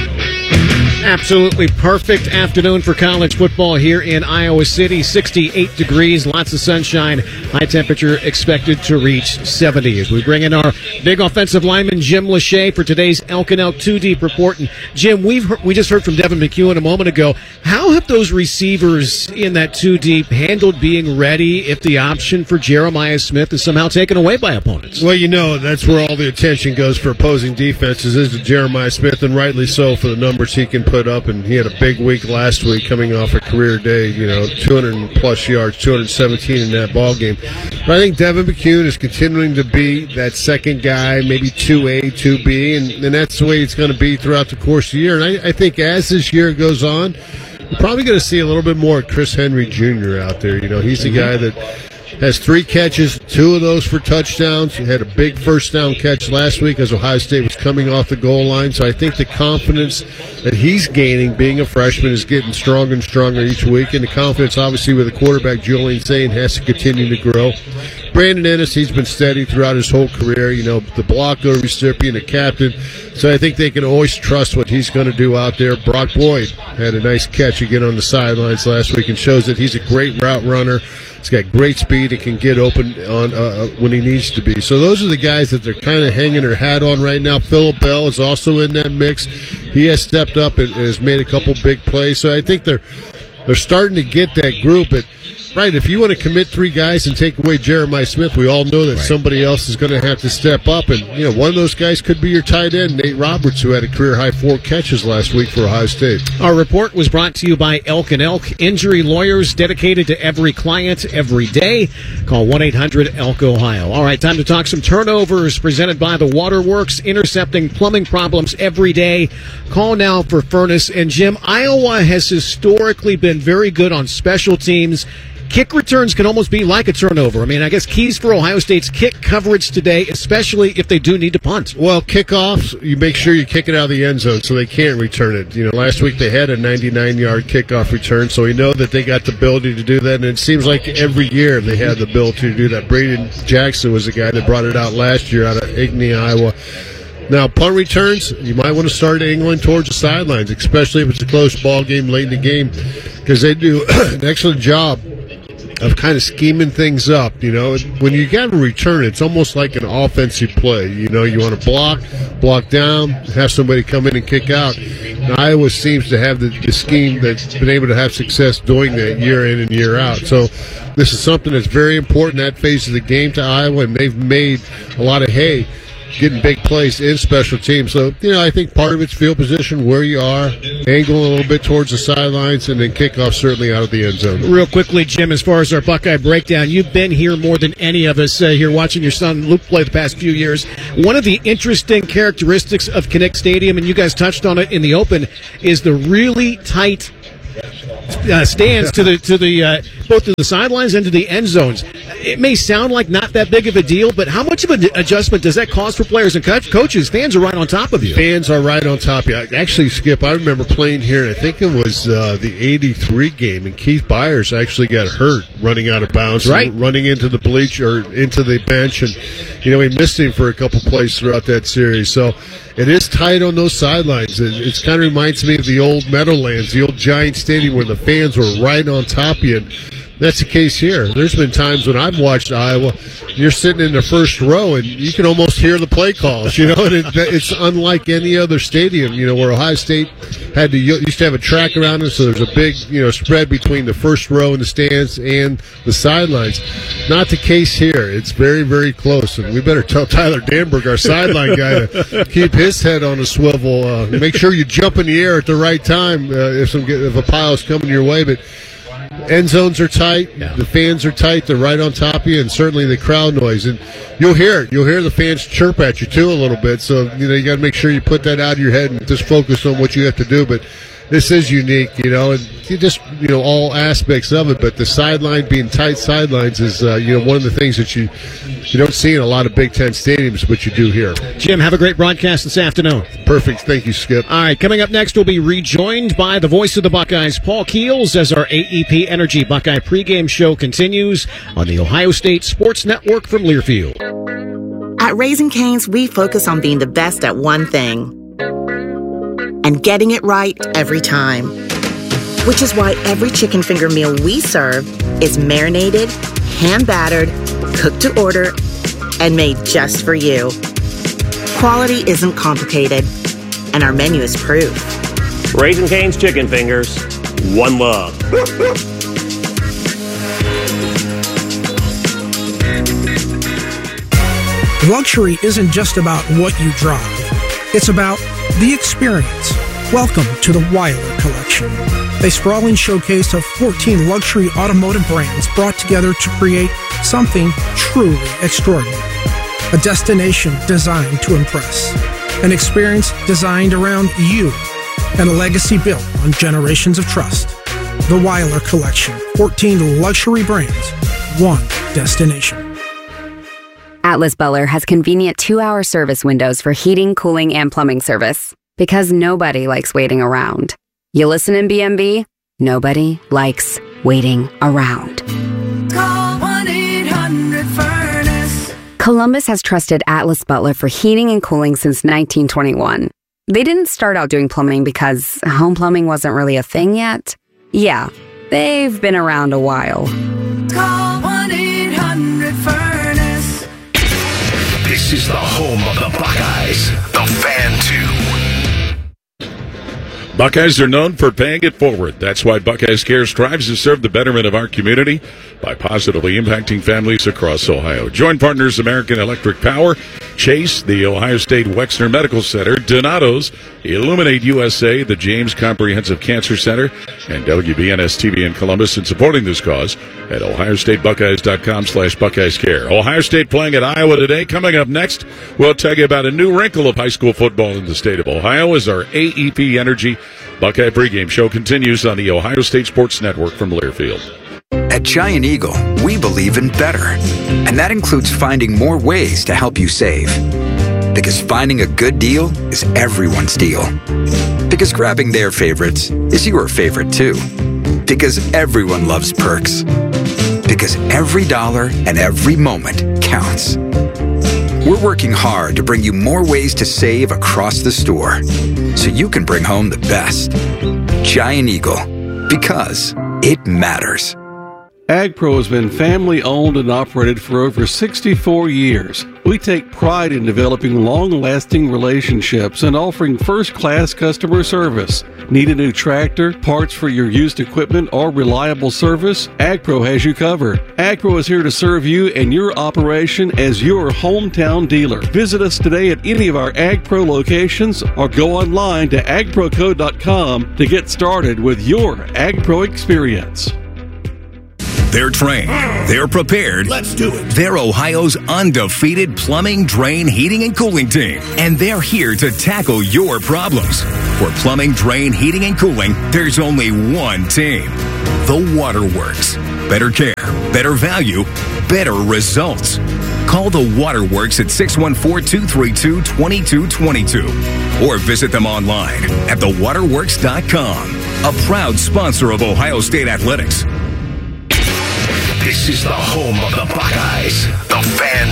Speaker 18: Absolutely perfect afternoon for college football here in Iowa City. 68 degrees, lots of sunshine. High temperature expected to reach 70 as we bring in our big offensive lineman, Jim Lachey, for today's Elk and Elk 2 Deep report. And Jim, we just heard from Devin McEwen a moment ago. How have those receivers in that 2 Deep handled being ready if the option for Jeremiah Smith is somehow taken away by opponents?
Speaker 11: Well, that's where all the attention goes for opposing defenses is to Jeremiah Smith, and rightly so for the numbers he can put up, and he had a big week last week coming off a career day, 200-plus yards, 217 in that ball game. But I think Devin McEwen is continuing to be that second guy, maybe 2A, 2B, and that's the way it's going to be throughout the course of the year. And I think as this year goes on, we're probably going to see a little bit more Chris Henry Jr. out there. He's the guy that has 3 catches, 2 of those for touchdowns. He had a big first down catch last week as Ohio State was coming off the goal line. So I think the confidence that he's gaining being a freshman is getting stronger and stronger each week. And the confidence, obviously, with the quarterback, Julian Sain, has to continue to grow. Brandon Ennis, he's been steady throughout his whole career, the blocker recipient, the captain. So I think they can always trust what he's going to do out there. Brock Boyd had a nice catch again on the sidelines last week and shows that he's a great route runner. He's got great speed and can get open on when he needs to be. So those are the guys that they're kind of hanging their hat on right now. Phillip Bell is also in that mix. He has stepped up and has made a couple big plays. So I think they're starting to get that group. But right, if you want to commit 3 guys and take away Jeremiah Smith, we all know that somebody else is going to have to step up. And, one of those guys could be your tight end, Nate Roberts, who had a career-high 4 catches last week for Ohio State.
Speaker 18: Our report was brought to you by Elk and Elk, injury lawyers dedicated to every client every day. Call 1-800-ELK-OHIO. All right, time to talk some turnovers presented by the Waterworks, intercepting plumbing problems every day. Call now for Furnace. And, Jim, Iowa has historically been very good on special teams. Kick returns can almost be like a turnover. I guess keys for Ohio State's kick coverage today, especially if they do need to punt.
Speaker 11: Well, kickoffs, you make sure you kick it out of the end zone so they can't return it. Last week they had a 99-yard kickoff return, so we know that they got the ability to do that, and it seems like every year they have the ability to do that. Braden Jackson was the guy that brought it out last year out of Igny, Iowa. Now, punt returns, you might want to start angling towards the sidelines, especially if it's a close ball game late in the game, because they do an excellent job of kind of scheming things up. When you got to return, it's almost like an offensive play. You want to block down, have somebody come in and kick out. And Iowa seems to have the scheme that's been able to have success doing that year in and year out. So this is something that's very important, that phase of the game to Iowa, and they've made a lot of hay getting big plays in special teams. So, I think part of it's field position, where you are, angle a little bit towards the sidelines, and then kickoff certainly out of the end zone.
Speaker 18: Real quickly, Jim, as far as our Buckeye breakdown, you've been here more than any of us here watching your son Luke play the past few years. One of the interesting characteristics of Kinnick Stadium, and you guys touched on it in the open, is the really tight stands to the both to the sidelines and to the end zones. It may sound like not that big of a deal, but how much of an adjustment does that cause for players and coaches? Fans are right on top of you.
Speaker 11: Fans are right on top of you. Actually, Skip, I remember playing here, and I think it was the 83 game, and Keith Byers actually got hurt running out of bounds, running into the bleach or into the bench, and we missed him for a couple plays throughout that series. So it is tight on those sidelines. It kind of reminds me of the old Meadowlands, the old Giant Stadium where the fans were right on top of you. And that's the case here. There's been times when I've watched Iowa, you're sitting in the first row and you can almost hear the play calls, and it's unlike any other stadium, where Ohio State used to have a track around it, so there's a big, spread between the first row in the stands and the sidelines. Not the case here. It's very, very close, and we better tell Tyler Danberg, our sideline guy, to keep his head on a swivel. Make sure you jump in the air at the right time if a pile's coming your way, but end zones are tight. Yeah. The fans are tight. They're right on top of you, and certainly the crowd noise. And you'll hear it. You'll hear the fans chirp at you, too, a little bit. So, you got to make sure you put that out of your head and just focus on what you have to do. But this is unique, and you just, all aspects of it. But the sideline being tight sidelines is, one of the things that you don't see in a lot of Big Ten stadiums, but you do here.
Speaker 18: Jim, have a great broadcast this afternoon.
Speaker 11: Perfect. Thank you, Skip.
Speaker 18: All right, coming up next, we'll be rejoined by the voice of the Buckeyes, Paul Keels, as our AEP Energy Buckeye pregame show continues on the Ohio State Sports Network from Learfield.
Speaker 12: At Raising Cane's, we focus on being the best at one thing and getting it right every time. Which is why every chicken finger meal we serve is marinated, hand-battered, cooked to order, and made just for you. Quality isn't complicated, and our menu is proof.
Speaker 10: Raising Cane's Chicken Fingers, one love.
Speaker 13: Luxury isn't just about what you drive. It's about the experience. Welcome to the Weiler Collection, a sprawling showcase of 14 luxury automotive brands brought together to create something truly extraordinary. A destination designed to impress, an experience designed around you, and a legacy built on generations of trust. The Weiler Collection, 14 luxury brands, one destination.
Speaker 15: Atlas Butler has convenient 2-hour service windows for heating, cooling, and plumbing service. Because nobody likes waiting around. You listen in BMB? Nobody likes waiting around.
Speaker 14: Call 1-800-FURNACE.
Speaker 15: Columbus has trusted Atlas Butler for heating and cooling since 1921. They didn't start out doing plumbing because home plumbing wasn't really a thing yet. Yeah, they've been around a while.
Speaker 14: Call 1-800-FURNACE.
Speaker 4: This is the home of the Buckeyes, the Fan 2.
Speaker 6: Buckeyes are known for paying it forward. That's why Buckeyes Care strives to serve the betterment of our community by positively impacting families across Ohio. Joint partners American Electric Power, Chase, the Ohio State Wexner Medical Center, Donato's, Illuminate USA, the James Comprehensive Cancer Center, and WBNS-TV in Columbus in supporting this cause at ohiostatebuckeyes.com/BuckeyesCare. Ohio State playing at Iowa today. Coming up next, we'll tell you about a new wrinkle of high school football in the state of Ohio as our AEP Energy Buckeye pregame show continues on the Ohio State Sports Network from Learfield.
Speaker 16: At Giant Eagle, we believe in better, and that includes finding more ways to help you save. Because finding a good deal is everyone's deal. Because grabbing their favorites is your favorite too. Because everyone loves perks. Because every dollar and every moment counts. We're working hard to bring you more ways to save across the store, so you can bring home the best. Giant Eagle, because it matters.
Speaker 1: AgPro has been family-owned and operated for over 64 years. We take pride in developing long-lasting relationships and offering first-class customer service. Need a new tractor, parts for your used equipment, or reliable service? AgPro has you covered. AgPro is here to serve you and your operation as your hometown dealer. Visit us today at any of our AgPro locations or go online to agproco.com to get started with your AgPro experience.
Speaker 28: They're trained. They're prepared.
Speaker 29: Let's do it.
Speaker 28: They're Ohio's undefeated plumbing, drain, heating, and cooling team. And they're here to tackle your problems. For plumbing, drain, heating, and cooling, there's only one team. The Waterworks. Better care, better value, better results. Call the Waterworks at 614-232-2222 or visit them online at thewaterworks.com. A proud sponsor of Ohio State Athletics.
Speaker 4: This is the home of the Buckeyes, the Fan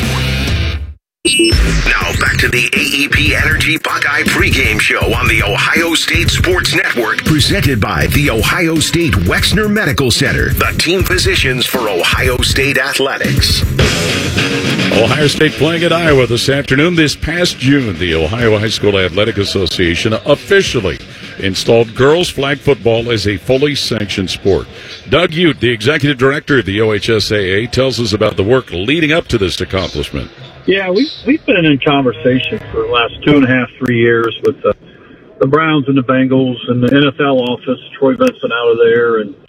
Speaker 4: 2. Now back to the AEP Energy Buckeye pregame show on the Ohio State Sports Network, presented by the Ohio State Wexner Medical Center, the team physicians for Ohio State athletics.
Speaker 6: Ohio State playing at Iowa this afternoon. This past June, the Ohio High School Athletic Association officially installed girls flag football as a fully sanctioned sport. Doug Ute, the executive director of the OHSAA, tells us about the work leading up to this accomplishment.
Speaker 2: Yeah, we've been in conversation for the last 2.5, 3 years with the Browns and the Bengals and the NFL office, Troy Vincent out of there, and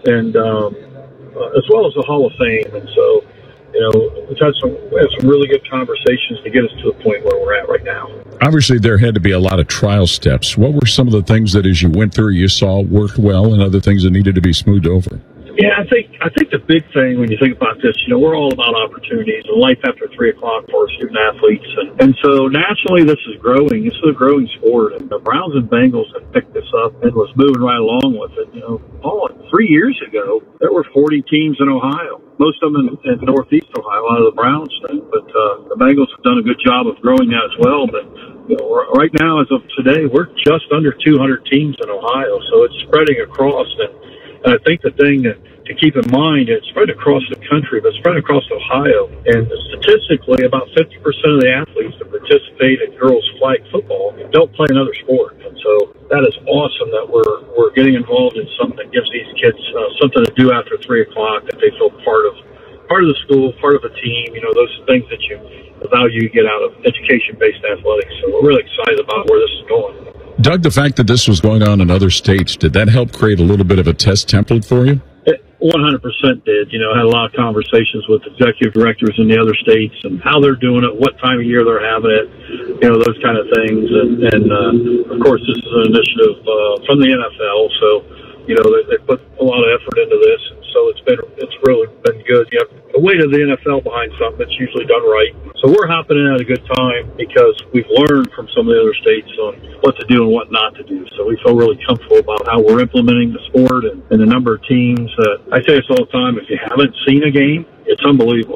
Speaker 2: as well as the Hall of Fame. And so, you know, we had some really good conversations to get us to the point where we're at right now.
Speaker 6: Obviously, there had to be a lot of trial steps. What were some of the things that, as you went through, you saw worked well, and other things that needed to be smoothed over?
Speaker 2: Yeah, I think the big thing when you think about this, you know, we're all about opportunities and life after 3 o'clock for student athletes, and so naturally this is growing. This is a growing sport, and the Browns and Bengals have picked this up and was moving right along with it. You know, 3 years ago there were 40 teams in Ohio, most of them in Northeast Ohio out of the Browns thing, but the Bengals have done a good job of growing that as well. But you know, right now, as of today, we're just under 200 teams in Ohio, so it's spreading across. And I think the thing to keep in mind, it's spread across the country, but spread across Ohio. And statistically, about 50% of the athletes that participate in girls' flag football don't play another sport. And so that is awesome that we're getting involved in something that gives these kids something to do after 3 o'clock, that they feel part of the school, part of a team. You know, those things that the value you get out of education-based athletics. So we're really excited about where this is going.
Speaker 6: Doug, the fact that this was going on in other states, did that help create a little bit of a test template for you?
Speaker 2: It 100% did. You know, I had a lot of conversations with executive directors in the other states and how they're doing it, what time of year they're having it, you know, those kind of things. And of course, this is an initiative from the NFL, so, you know, they put a lot of effort into this. So it's really been good. You have the weight of the NFL behind something that's usually done right. So we're hopping in at a good time because we've learned from some of the other states on what to do and what not to do. So we feel really comfortable about how we're implementing the sport and the number of teams. I say this all the time, if you haven't seen a game, it's unbelievable.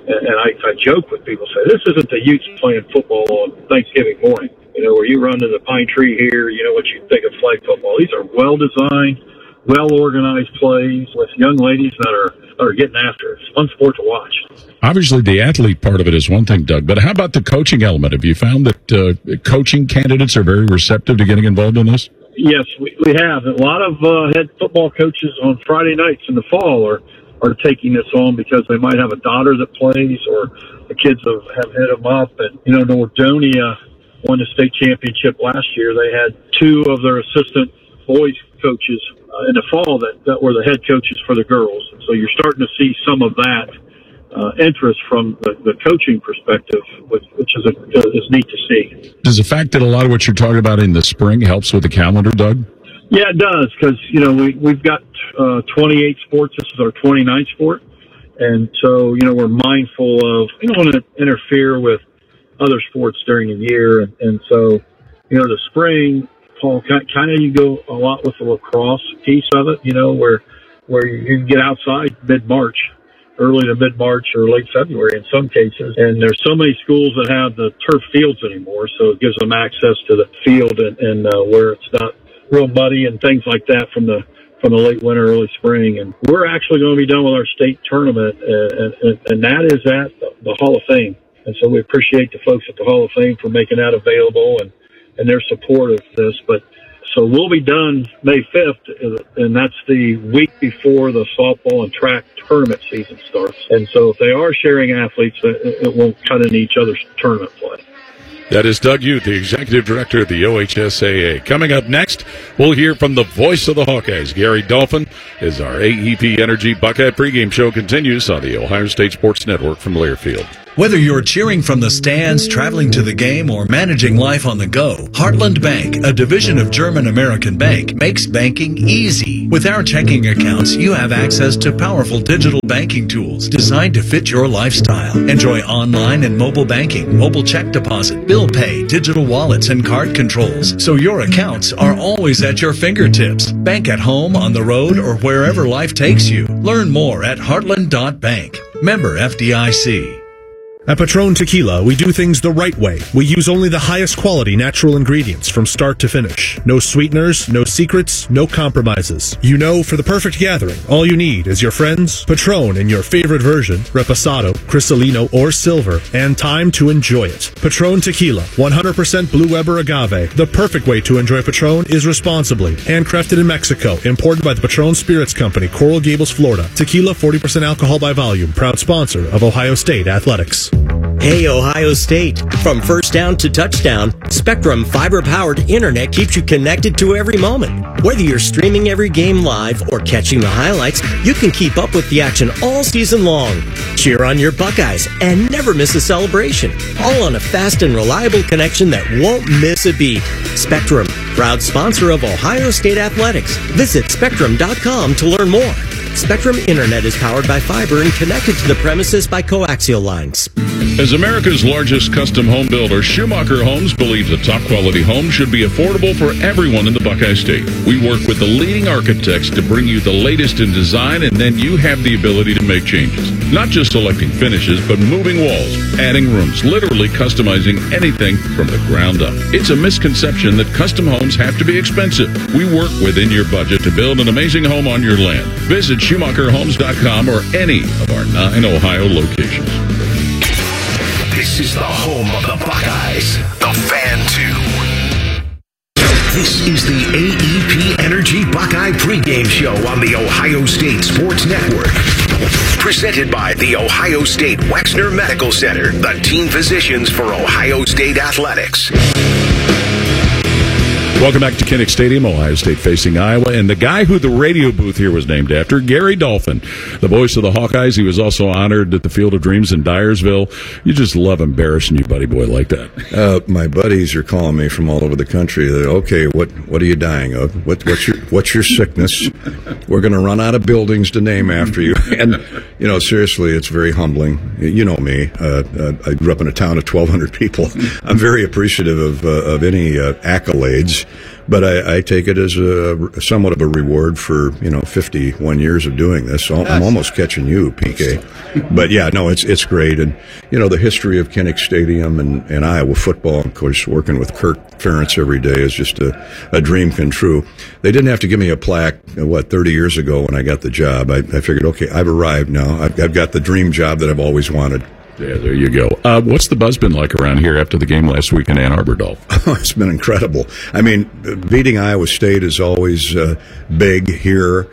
Speaker 2: I joke with people, say, this isn't the Utes playing football on Thanksgiving morning, you know, where you run to the pine tree here, you know what you think of flag football. These are well-designed, well-organized plays with young ladies that are getting after it. It's a fun sport to watch. Obviously, the athlete part of it is one thing, Doug, but how about the coaching element? Have you found that coaching candidates are very receptive to getting involved in this? Yes, we have. A lot of head football coaches on Friday nights in the fall are taking this on because they might have a daughter that plays or the kids have hit them up. And, you know, Nordonia won the state championship last year. They had 2 of their assistant boys coaches in the fall that were the head coaches for the girls. And so you're starting to see some of that interest from the coaching perspective, which is neat to see. Does the fact that a lot of what you're talking about in the spring helps with the calendar, Doug? Yeah, it does, because, you know, we've got 28 sports. This is our 29th sport. And so, you know, we're mindful of, you don't want to interfere with other sports during the year. And so, you know, the spring, Paul, kind of you go a lot with the lacrosse piece of it, you know, where you can get outside mid-March, early to mid-March or late February in some cases. And there's so many schools that have the turf fields anymore, so it gives them access to the field and where it's not real muddy and things like that from the from the late winter, early spring. And we're actually going to be done with our state tournament, and that is at the Hall of Fame. And so we appreciate the folks at the Hall of Fame for making that available and their support of this. But so we'll be done May 5th, and that's the week before the softball and track tournament season starts. And so if they are sharing athletes, it won't cut into each other's tournament play.
Speaker 6: That is Doug Youth, the Executive Director of the OHSAA. Coming up next, we'll hear from the voice of the Hawkeyes, Gary Dolphin, as our AEP Energy Buckeye pregame show continues on the Ohio State Sports Network from Learfield.
Speaker 3: Whether you're cheering from the stands, traveling to the game, or managing life on the go, Heartland Bank, a division of German American Bank, makes banking easy. With our checking accounts, you have access to powerful digital banking tools designed to fit your lifestyle. Enjoy online and mobile banking, mobile check deposit, bill pay, digital wallets, and card controls, so your accounts are always at your fingertips. Bank at home, on the road, or wherever life takes you. Learn more at heartland.bank. Member FDIC.
Speaker 5: At Patron Tequila, we do things the right way. We use only the highest quality natural ingredients from start to finish. No sweeteners, no secrets, no compromises. You know, for the perfect gathering, all you need is your friends, Patron in your favorite version, Reposado, Cristalino, or Silver, and time to enjoy it. Patron Tequila, 100% Blue Weber agave. The perfect way to enjoy Patron is responsibly. Handcrafted in Mexico, imported by the Patron Spirits Company, Coral Gables, Florida. Tequila, 40% alcohol by volume. Proud sponsor of Ohio State Athletics.
Speaker 17: Hey, Ohio State. From first down to touchdown, Spectrum fiber-powered internet keeps you connected to every moment. Whether you're streaming every game live or catching the highlights, you can keep up with the action all season long. Cheer on your Buckeyes and never miss a celebration. All on a fast and reliable connection that won't miss a beat. Spectrum, proud sponsor of Ohio State Athletics. Visit Spectrum.com to learn more. Spectrum Internet is powered by fiber and connected to the premises by coaxial lines.
Speaker 6: As America's largest custom home builder, Schumacher Homes believes a top-quality home should be affordable for everyone in the Buckeye State. We work with the leading architects to bring you the latest in design, and then you have the ability to make changes. Not just selecting finishes, but moving walls, adding rooms, literally customizing anything from the ground up. It's a misconception that custom homes have to be expensive. We work within your budget to build an amazing home on your land. Visit SchumacherHomes.com or any of our 9 Ohio locations.
Speaker 4: This is the home of the Buckeyes, the Fan 2. This is the AEP Energy Buckeye pregame show on the Ohio State Sports Network. Presented by the Ohio State Wexner Medical Center, the team physicians for Ohio State Athletics.
Speaker 6: Welcome back to Kinnick Stadium, Ohio State facing Iowa, and the guy who the radio booth here was named after, Gary Dolphin, the voice of the Hawkeyes. He was also honored at the Field of Dreams in Dyersville. You just love embarrassing you, buddy boy, like that.
Speaker 19: My buddies are calling me from all over the country. They're, okay, what are you dying of? What's your sickness? We're going to run out of buildings to name after you. And, you know, seriously, it's very humbling. You know me. I grew up in a town of 1,200 people. I'm very appreciative of any accolades. But I take it as somewhat of a reward for 51 years of doing this. So I'm almost catching you, PK. But yeah, no, it's great, and the history of Kinnick Stadium and Iowa football. Of course, working with Kirk Ferentz every day is just a dream come true. They didn't have to give me a plaque 30 years ago when I got the job. I figured, okay, I've arrived now. I've got the dream job that I've always wanted.
Speaker 6: Yeah, there you go. What's the buzz been like around here after the game last week in Ann Arbor, Dolph?
Speaker 19: It's been incredible. I mean, beating Iowa State is always big here.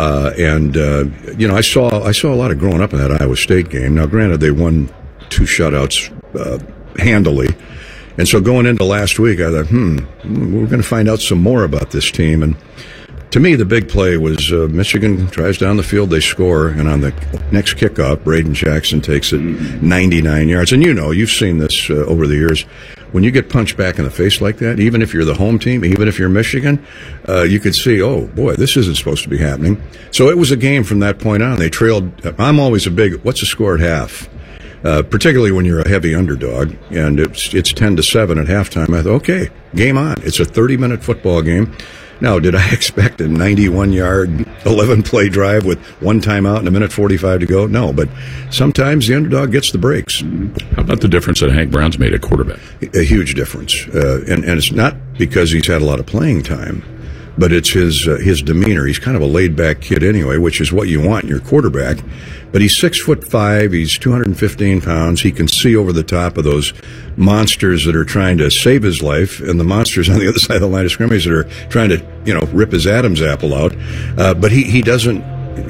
Speaker 19: I saw a lot of growing up in that Iowa State game. Now, granted, they won 2 shutouts handily. And so going into last week, I thought, we're going to find out some more about this team. And to me, the big play was Michigan drives down the field, they score, and on the next kickoff, Braden Jackson takes it 99 yards. And you've seen this over the years. When you get punched back in the face like that, even if you're the home team, even if you're Michigan, you could see, oh, boy, this isn't supposed to be happening. So it was a game from that point on. They trailed. I'm always a big, what's the score at half? Particularly when you're a heavy underdog, and it's 10-7 at halftime. I thought, okay, game on. It's a 30-minute football game. Now, did I expect a 91-yard, 11-play drive with 1 timeout and 1:45 to go? No, but sometimes the underdog gets the breaks.
Speaker 6: How about the difference that Hank Brown's made at quarterback?
Speaker 19: A huge difference. And it's not because he's had a lot of playing time, but it's his demeanor. He's kind of a laid-back kid anyway, which is what you want in your quarterback. But he's 6'5", he's 215 pounds. He can see over the top of those monsters that are trying to save his life, and the monsters on the other side of the line of scrimmage that are trying to, rip his Adam's apple out. But he doesn't,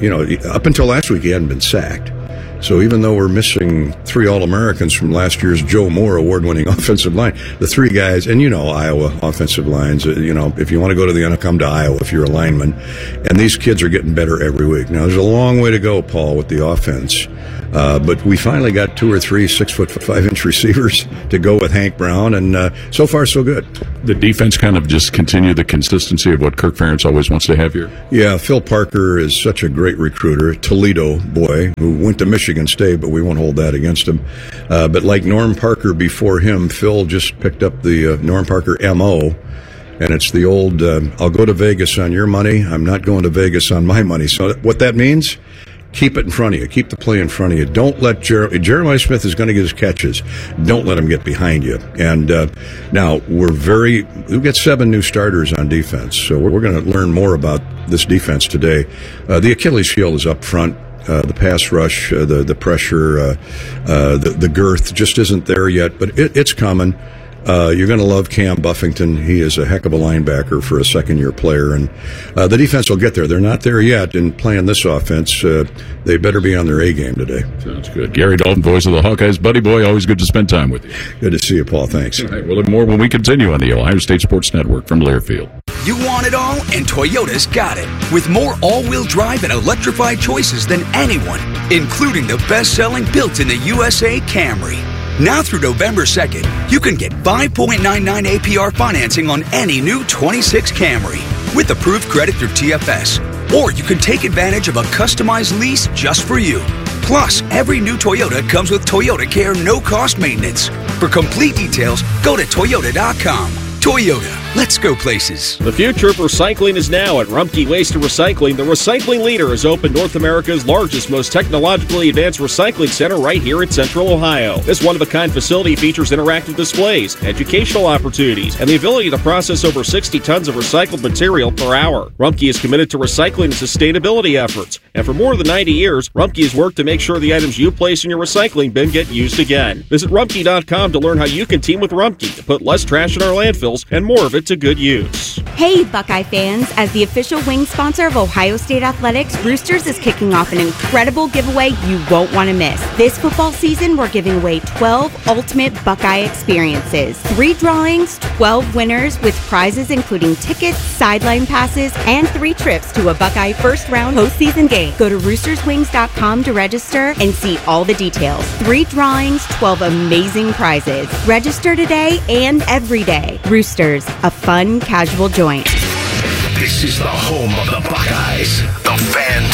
Speaker 19: up until last week, he hadn't been sacked. So even though we're missing 3 All-Americans from last year's Joe Moore award-winning offensive line, the 3 guys, and Iowa offensive lines, if you want to go to the NFL, come to Iowa if you're a lineman. And these kids are getting better every week. Now, there's a long way to go, Paul, with the offense. But we finally got 2 or 3 6'5" receivers to go with Hank Brown, and so far so good.
Speaker 6: The defense kind of just continue the consistency of what Kirk Ferentz always wants to have here.
Speaker 19: Yeah, Phil Parker is such a great recruiter, Toledo boy who went to Michigan State, but we won't hold that against him. But like Norm Parker before him, Phil just picked up the Norm Parker MO. And it's the old, I'll go to Vegas on your money. I'm not going to Vegas on my money. So what that means, keep it in front of you. Keep the play in front of you. Don't let Jeremiah Smith is going to get his catches. Don't let him get behind you. And now we've got 7 new starters on defense. So we're going to learn more about this defense today. The Achilles heel is up front. The pass rush, the pressure, the girth just isn't there yet, but it's coming. You're going to love Cam Buffington. He is a heck of a linebacker for a second-year player, and the defense will get there. They're not there yet in playing this offense. They better be on their A game today.
Speaker 6: Sounds good. Gary Dalton, voice of the Hawkeyes. Buddy boy, always good to spend time with you.
Speaker 19: Good to see you, Paul. Thanks.
Speaker 6: All right, we'll have more when we continue on the Ohio State Sports Network from Learfield.
Speaker 16: You want it all, and Toyota's got it. With more all-wheel drive and electrified choices than anyone, including the best-selling built in the USA Camry. Now through November 2nd, you can get 5.99 APR financing on any new 26 Camry with approved credit through TFS. Or you can take advantage of a customized lease just for you. Plus, every new Toyota comes with Toyota Care no-cost maintenance. For complete details, go to Toyota.com. Toyota, let's go places.
Speaker 10: The future of recycling is now at Rumpke Waste and Recycling. The recycling leader has opened North America's largest, most technologically advanced recycling center right here in Central Ohio. This one-of-a-kind facility features interactive displays, educational opportunities, and the ability to process over 60 tons of recycled material per hour. Rumpke is committed to recycling and sustainability efforts, and for more than 90 years, Rumpke has worked to make sure the items you place in your recycling bin get used again. Visit Rumpke.com to learn how you can team with Rumpke to put less trash in our landfills and more of it to good use.
Speaker 7: Hey, Buckeye fans! As the official wing sponsor of Ohio State Athletics, Roosters is kicking off an incredible giveaway you won't want to miss. This football season, we're giving away 12 ultimate Buckeye experiences. 3 drawings, 12 winners with prizes including tickets, sideline passes, and 3 trips to a Buckeye first-round postseason game. Go to roosterswings.com to register and see all the details. 3 drawings, 12 amazing prizes. Register today and every day. Roosters, a fun, casual joint.
Speaker 4: This is the home of the Buckeyes, the Fan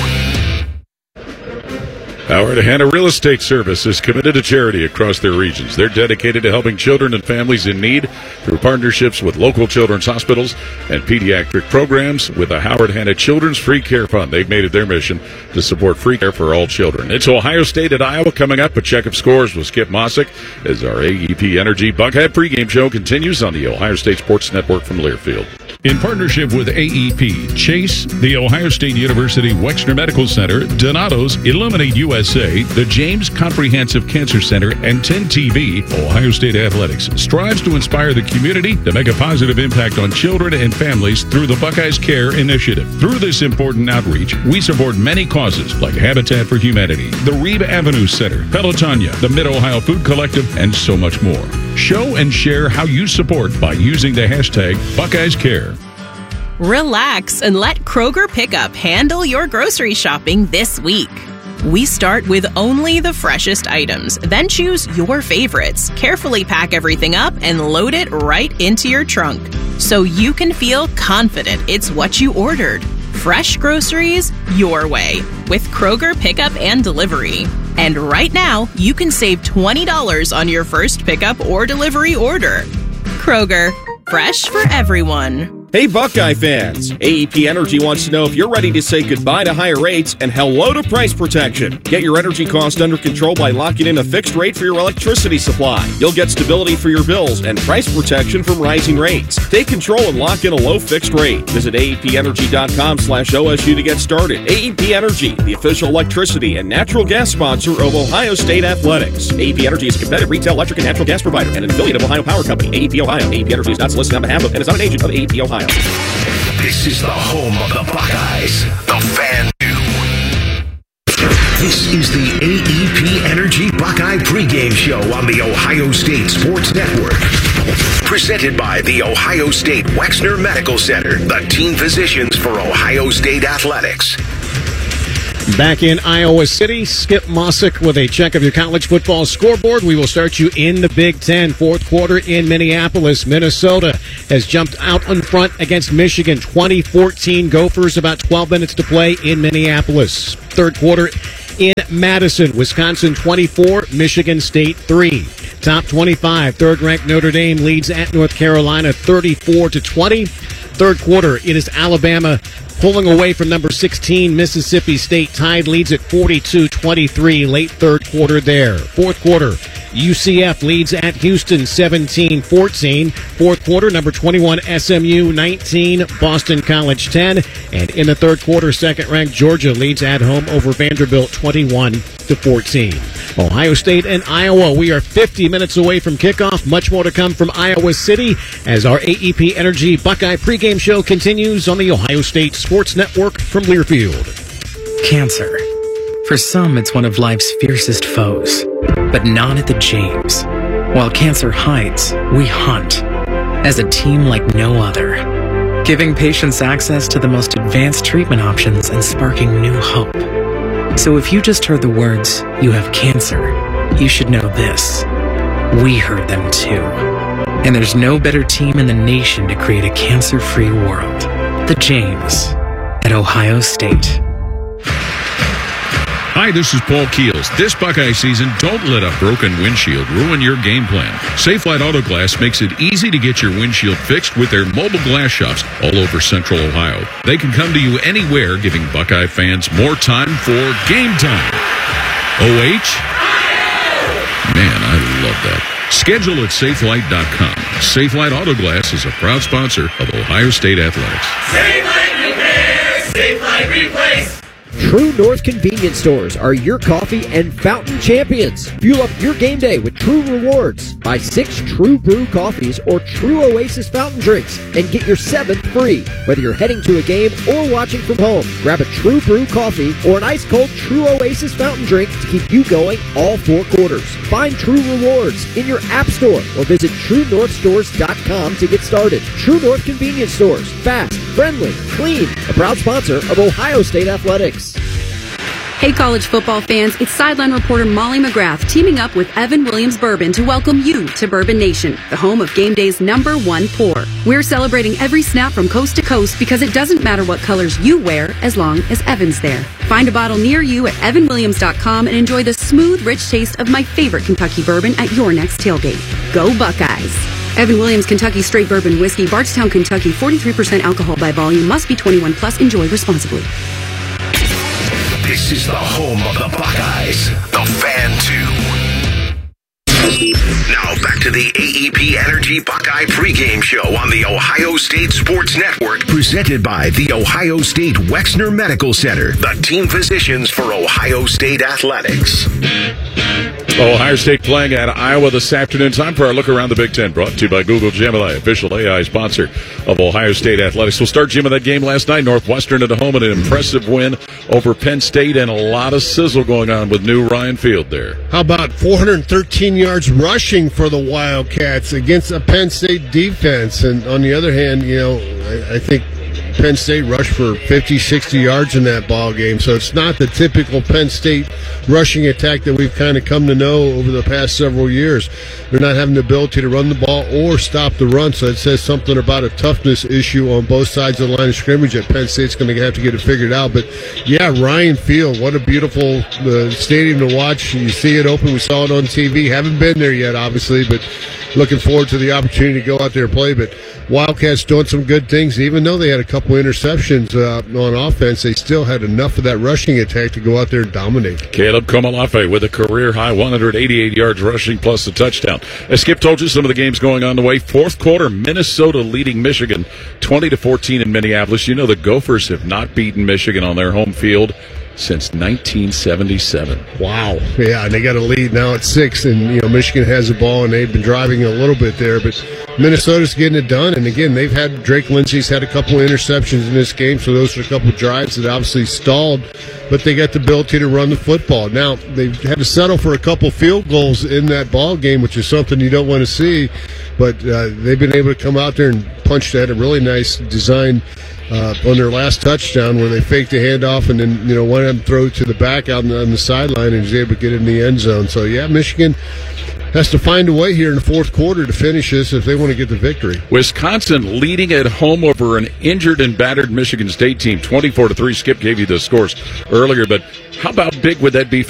Speaker 4: 2.
Speaker 6: Howard Hanna Real Estate Service is committed to charity across their regions. They're dedicated to helping children and families in need through partnerships with local children's hospitals and pediatric programs with the Howard Hanna Children's Free Care Fund. They've made it their mission to support free care for all children. It's Ohio State at Iowa coming up. A check of scores with Skip Mossick as our AEP Energy Buckeye pregame show continues on the Ohio State Sports Network from Learfield.
Speaker 8: In partnership with AEP, Chase, the Ohio State University Wexner Medical Center, Donato's, Illuminate USA, the James Comprehensive Cancer Center, and 10TV, Ohio State Athletics strives to inspire the community to make a positive impact on children and families through the Buckeyes Care Initiative. Through this important outreach, we support many causes like Habitat for Humanity, the Reeb Avenue Center, Pelotonia, the Mid-Ohio Food Collective, and so much more. Show and share how you support by using the hashtag Buckeyes Care.
Speaker 20: Relax and let Kroger Pickup handle your grocery shopping this week. We start with only the freshest items, then choose your favorites, carefully pack everything up, and load it right into your trunk so you can feel confident it's what you ordered. Fresh groceries your way with Kroger Pickup and Delivery. And right now, you can save $20 on your first pickup or delivery order. Kroger, fresh for everyone.
Speaker 9: Hey Buckeye fans, AEP Energy wants to know if you're ready to say goodbye to higher rates and hello to price protection. Get your energy cost under control by locking in a fixed rate for your electricity supply. You'll get stability for your bills and price protection from rising rates. Take control and lock in a low fixed rate. Visit AEPenergy.com/OSU to get started. AEP Energy, the official electricity and natural gas sponsor of Ohio State Athletics. AEP Energy is a competitive retail electric and natural gas provider and an affiliate of Ohio Power Company. AEP Ohio. AEP Energy is not solicited on behalf of and is not an agent of AEP Ohio.
Speaker 4: This is the home of the Buckeyes, the Fan This is the AEP Energy Buckeye pregame show on the Ohio State Sports Network. Presented by the Ohio State Wexner Medical Center, the team physicians for Ohio State Athletics.
Speaker 18: Back in Iowa City, Skip Mossick with a check of your college football scoreboard. We will start you in the Big Ten. Fourth quarter in Minneapolis. Minnesota has jumped out in front against Michigan. 2014 Gophers, about 12 minutes to play in Minneapolis. Third quarter in Madison, Wisconsin 24, Michigan State 3. Top 25, third-ranked Notre Dame leads at North Carolina 34-20. Third quarter, it is Alabama pulling away from number 16, Mississippi State. Tide leads at 42-23, late third quarter there. Fourth quarter, UCF leads at Houston 17-14. Fourth quarter, number 21, SMU 19, Boston College 10. And in the third quarter, second-ranked Georgia leads at home over Vanderbilt 21-14. Ohio State and Iowa, we are 50 minutes away from kickoff. Much more to come from Iowa City as our AEP Energy Buckeye pregame show continues on the Ohio State Sports Network from Learfield.
Speaker 11: Cancer. For some, it's one of life's fiercest foes, but not at the James. While cancer hides, we hunt as a team like no other, giving patients access to the most advanced treatment options and sparking new hope. So if you just heard the words, "You have cancer," you should know this. We heard them too. And there's no better team in the nation to create a cancer-free world. The James at Ohio State.
Speaker 8: Hi, this is Paul Keels. This Buckeye season, don't let a broken windshield ruin your game plan. Safelite Auto Glass makes it easy to get your windshield fixed with their mobile glass shops all over Central Ohio. They can come to you anywhere, giving Buckeye fans more time for game time. OH? Man, I love that. Schedule at Safelite.com. Safelite Auto Glass is a proud sponsor of Ohio State Athletics.
Speaker 14: Safelite Repair, Safelite Replace.
Speaker 21: True North convenience stores are your coffee and fountain champions. Fuel up your game day with True Rewards. Buy 6 True Brew coffees or True Oasis fountain drinks and get your 7th free. Whether you're heading to a game or watching from home, grab a True Brew coffee or an ice-cold True Oasis fountain drink to keep you going all 4 quarters. Find True Rewards in your app store or visit TrueNorthStores.com to get started. True North convenience stores. Fast, friendly, clean. A proud sponsor of Ohio State Athletics.
Speaker 22: Hey college football fans, it's sideline reporter Molly McGrath teaming up with Evan Williams Bourbon to welcome you to Bourbon Nation, the home of game day's #1 pour. We're celebrating every snap from coast to coast because it doesn't matter what colors you wear as long as Evan's there. Find a bottle near you at evanwilliams.com and enjoy the smooth, rich taste of my favorite Kentucky bourbon at your next tailgate. Go Buckeyes! Evan Williams Kentucky Straight Bourbon Whiskey, Bardstown, Kentucky, 43% alcohol by volume, must be 21 plus, enjoy responsibly.
Speaker 4: This is the home of the Buckeyes, the Fan 2. Now back to the AEP Energy Buckeye pregame show on the Ohio State Sports Network, presented by the Ohio State Wexner Medical Center, the team physicians for Ohio State Athletics.
Speaker 6: Ohio State playing at Iowa this afternoon. Time for our look around the Big Ten, brought to you by Google Gemini, official AI sponsor of Ohio State Athletics. We'll start, Jim, with that game last night. Northwestern at home, and an impressive win over Penn State, and a lot of sizzle going on with new Ryan Field there.
Speaker 23: How about 413 yards rushing for the Wildcats against a Penn State defense? And on the other hand, you know, I think Penn State rushed for 50, 60 yards in that ball game. So it's not the typical Penn State rushing attack that we've kind of come to know over the past several years. They're not having the ability to run the ball or stop the run. So it says something about a toughness issue on both sides of the line of scrimmage that Penn State's going to have to get it figured out. But, yeah, Ryan Field, what a beautiful stadium to watch. You see it open. We saw it on TV. Haven't been there yet, obviously, but looking forward to the opportunity to go out there and play. But Wildcats doing some good things. Even though they had a couple interceptions on offense, they still had enough of that rushing attack to go out there and dominate.
Speaker 6: Caleb Komalafe with a career-high 188 yards rushing plus a touchdown. As Skip told you, some of the games going on the way. Fourth quarter, Minnesota leading Michigan 20-14 in Minneapolis. You know the Gophers have not beaten Michigan on their home field since 1977.
Speaker 23: Wow. Yeah, and they got a lead now at 6, and Michigan has the ball, and they've been driving a little bit there, but Minnesota's getting it done. And again, they've had Drake Lindsey's had a couple of interceptions in this game, so those are a couple of drives that obviously stalled, but they got the ability to run the football. Now, they've had to settle for a couple field goals in that ball game, which is something you don't want to see, but they've been able to come out there and punch that. A really nice design on their last touchdown where they faked the handoff and then, one of them throw to the back out on the sideline and was able to get in the end zone. So, yeah, Michigan has to find a way here in the fourth quarter to finish this if they want to get the victory.
Speaker 6: Wisconsin leading at home over an injured and battered Michigan State team, 24-3. Skip gave you the scores earlier, but how about big would that be for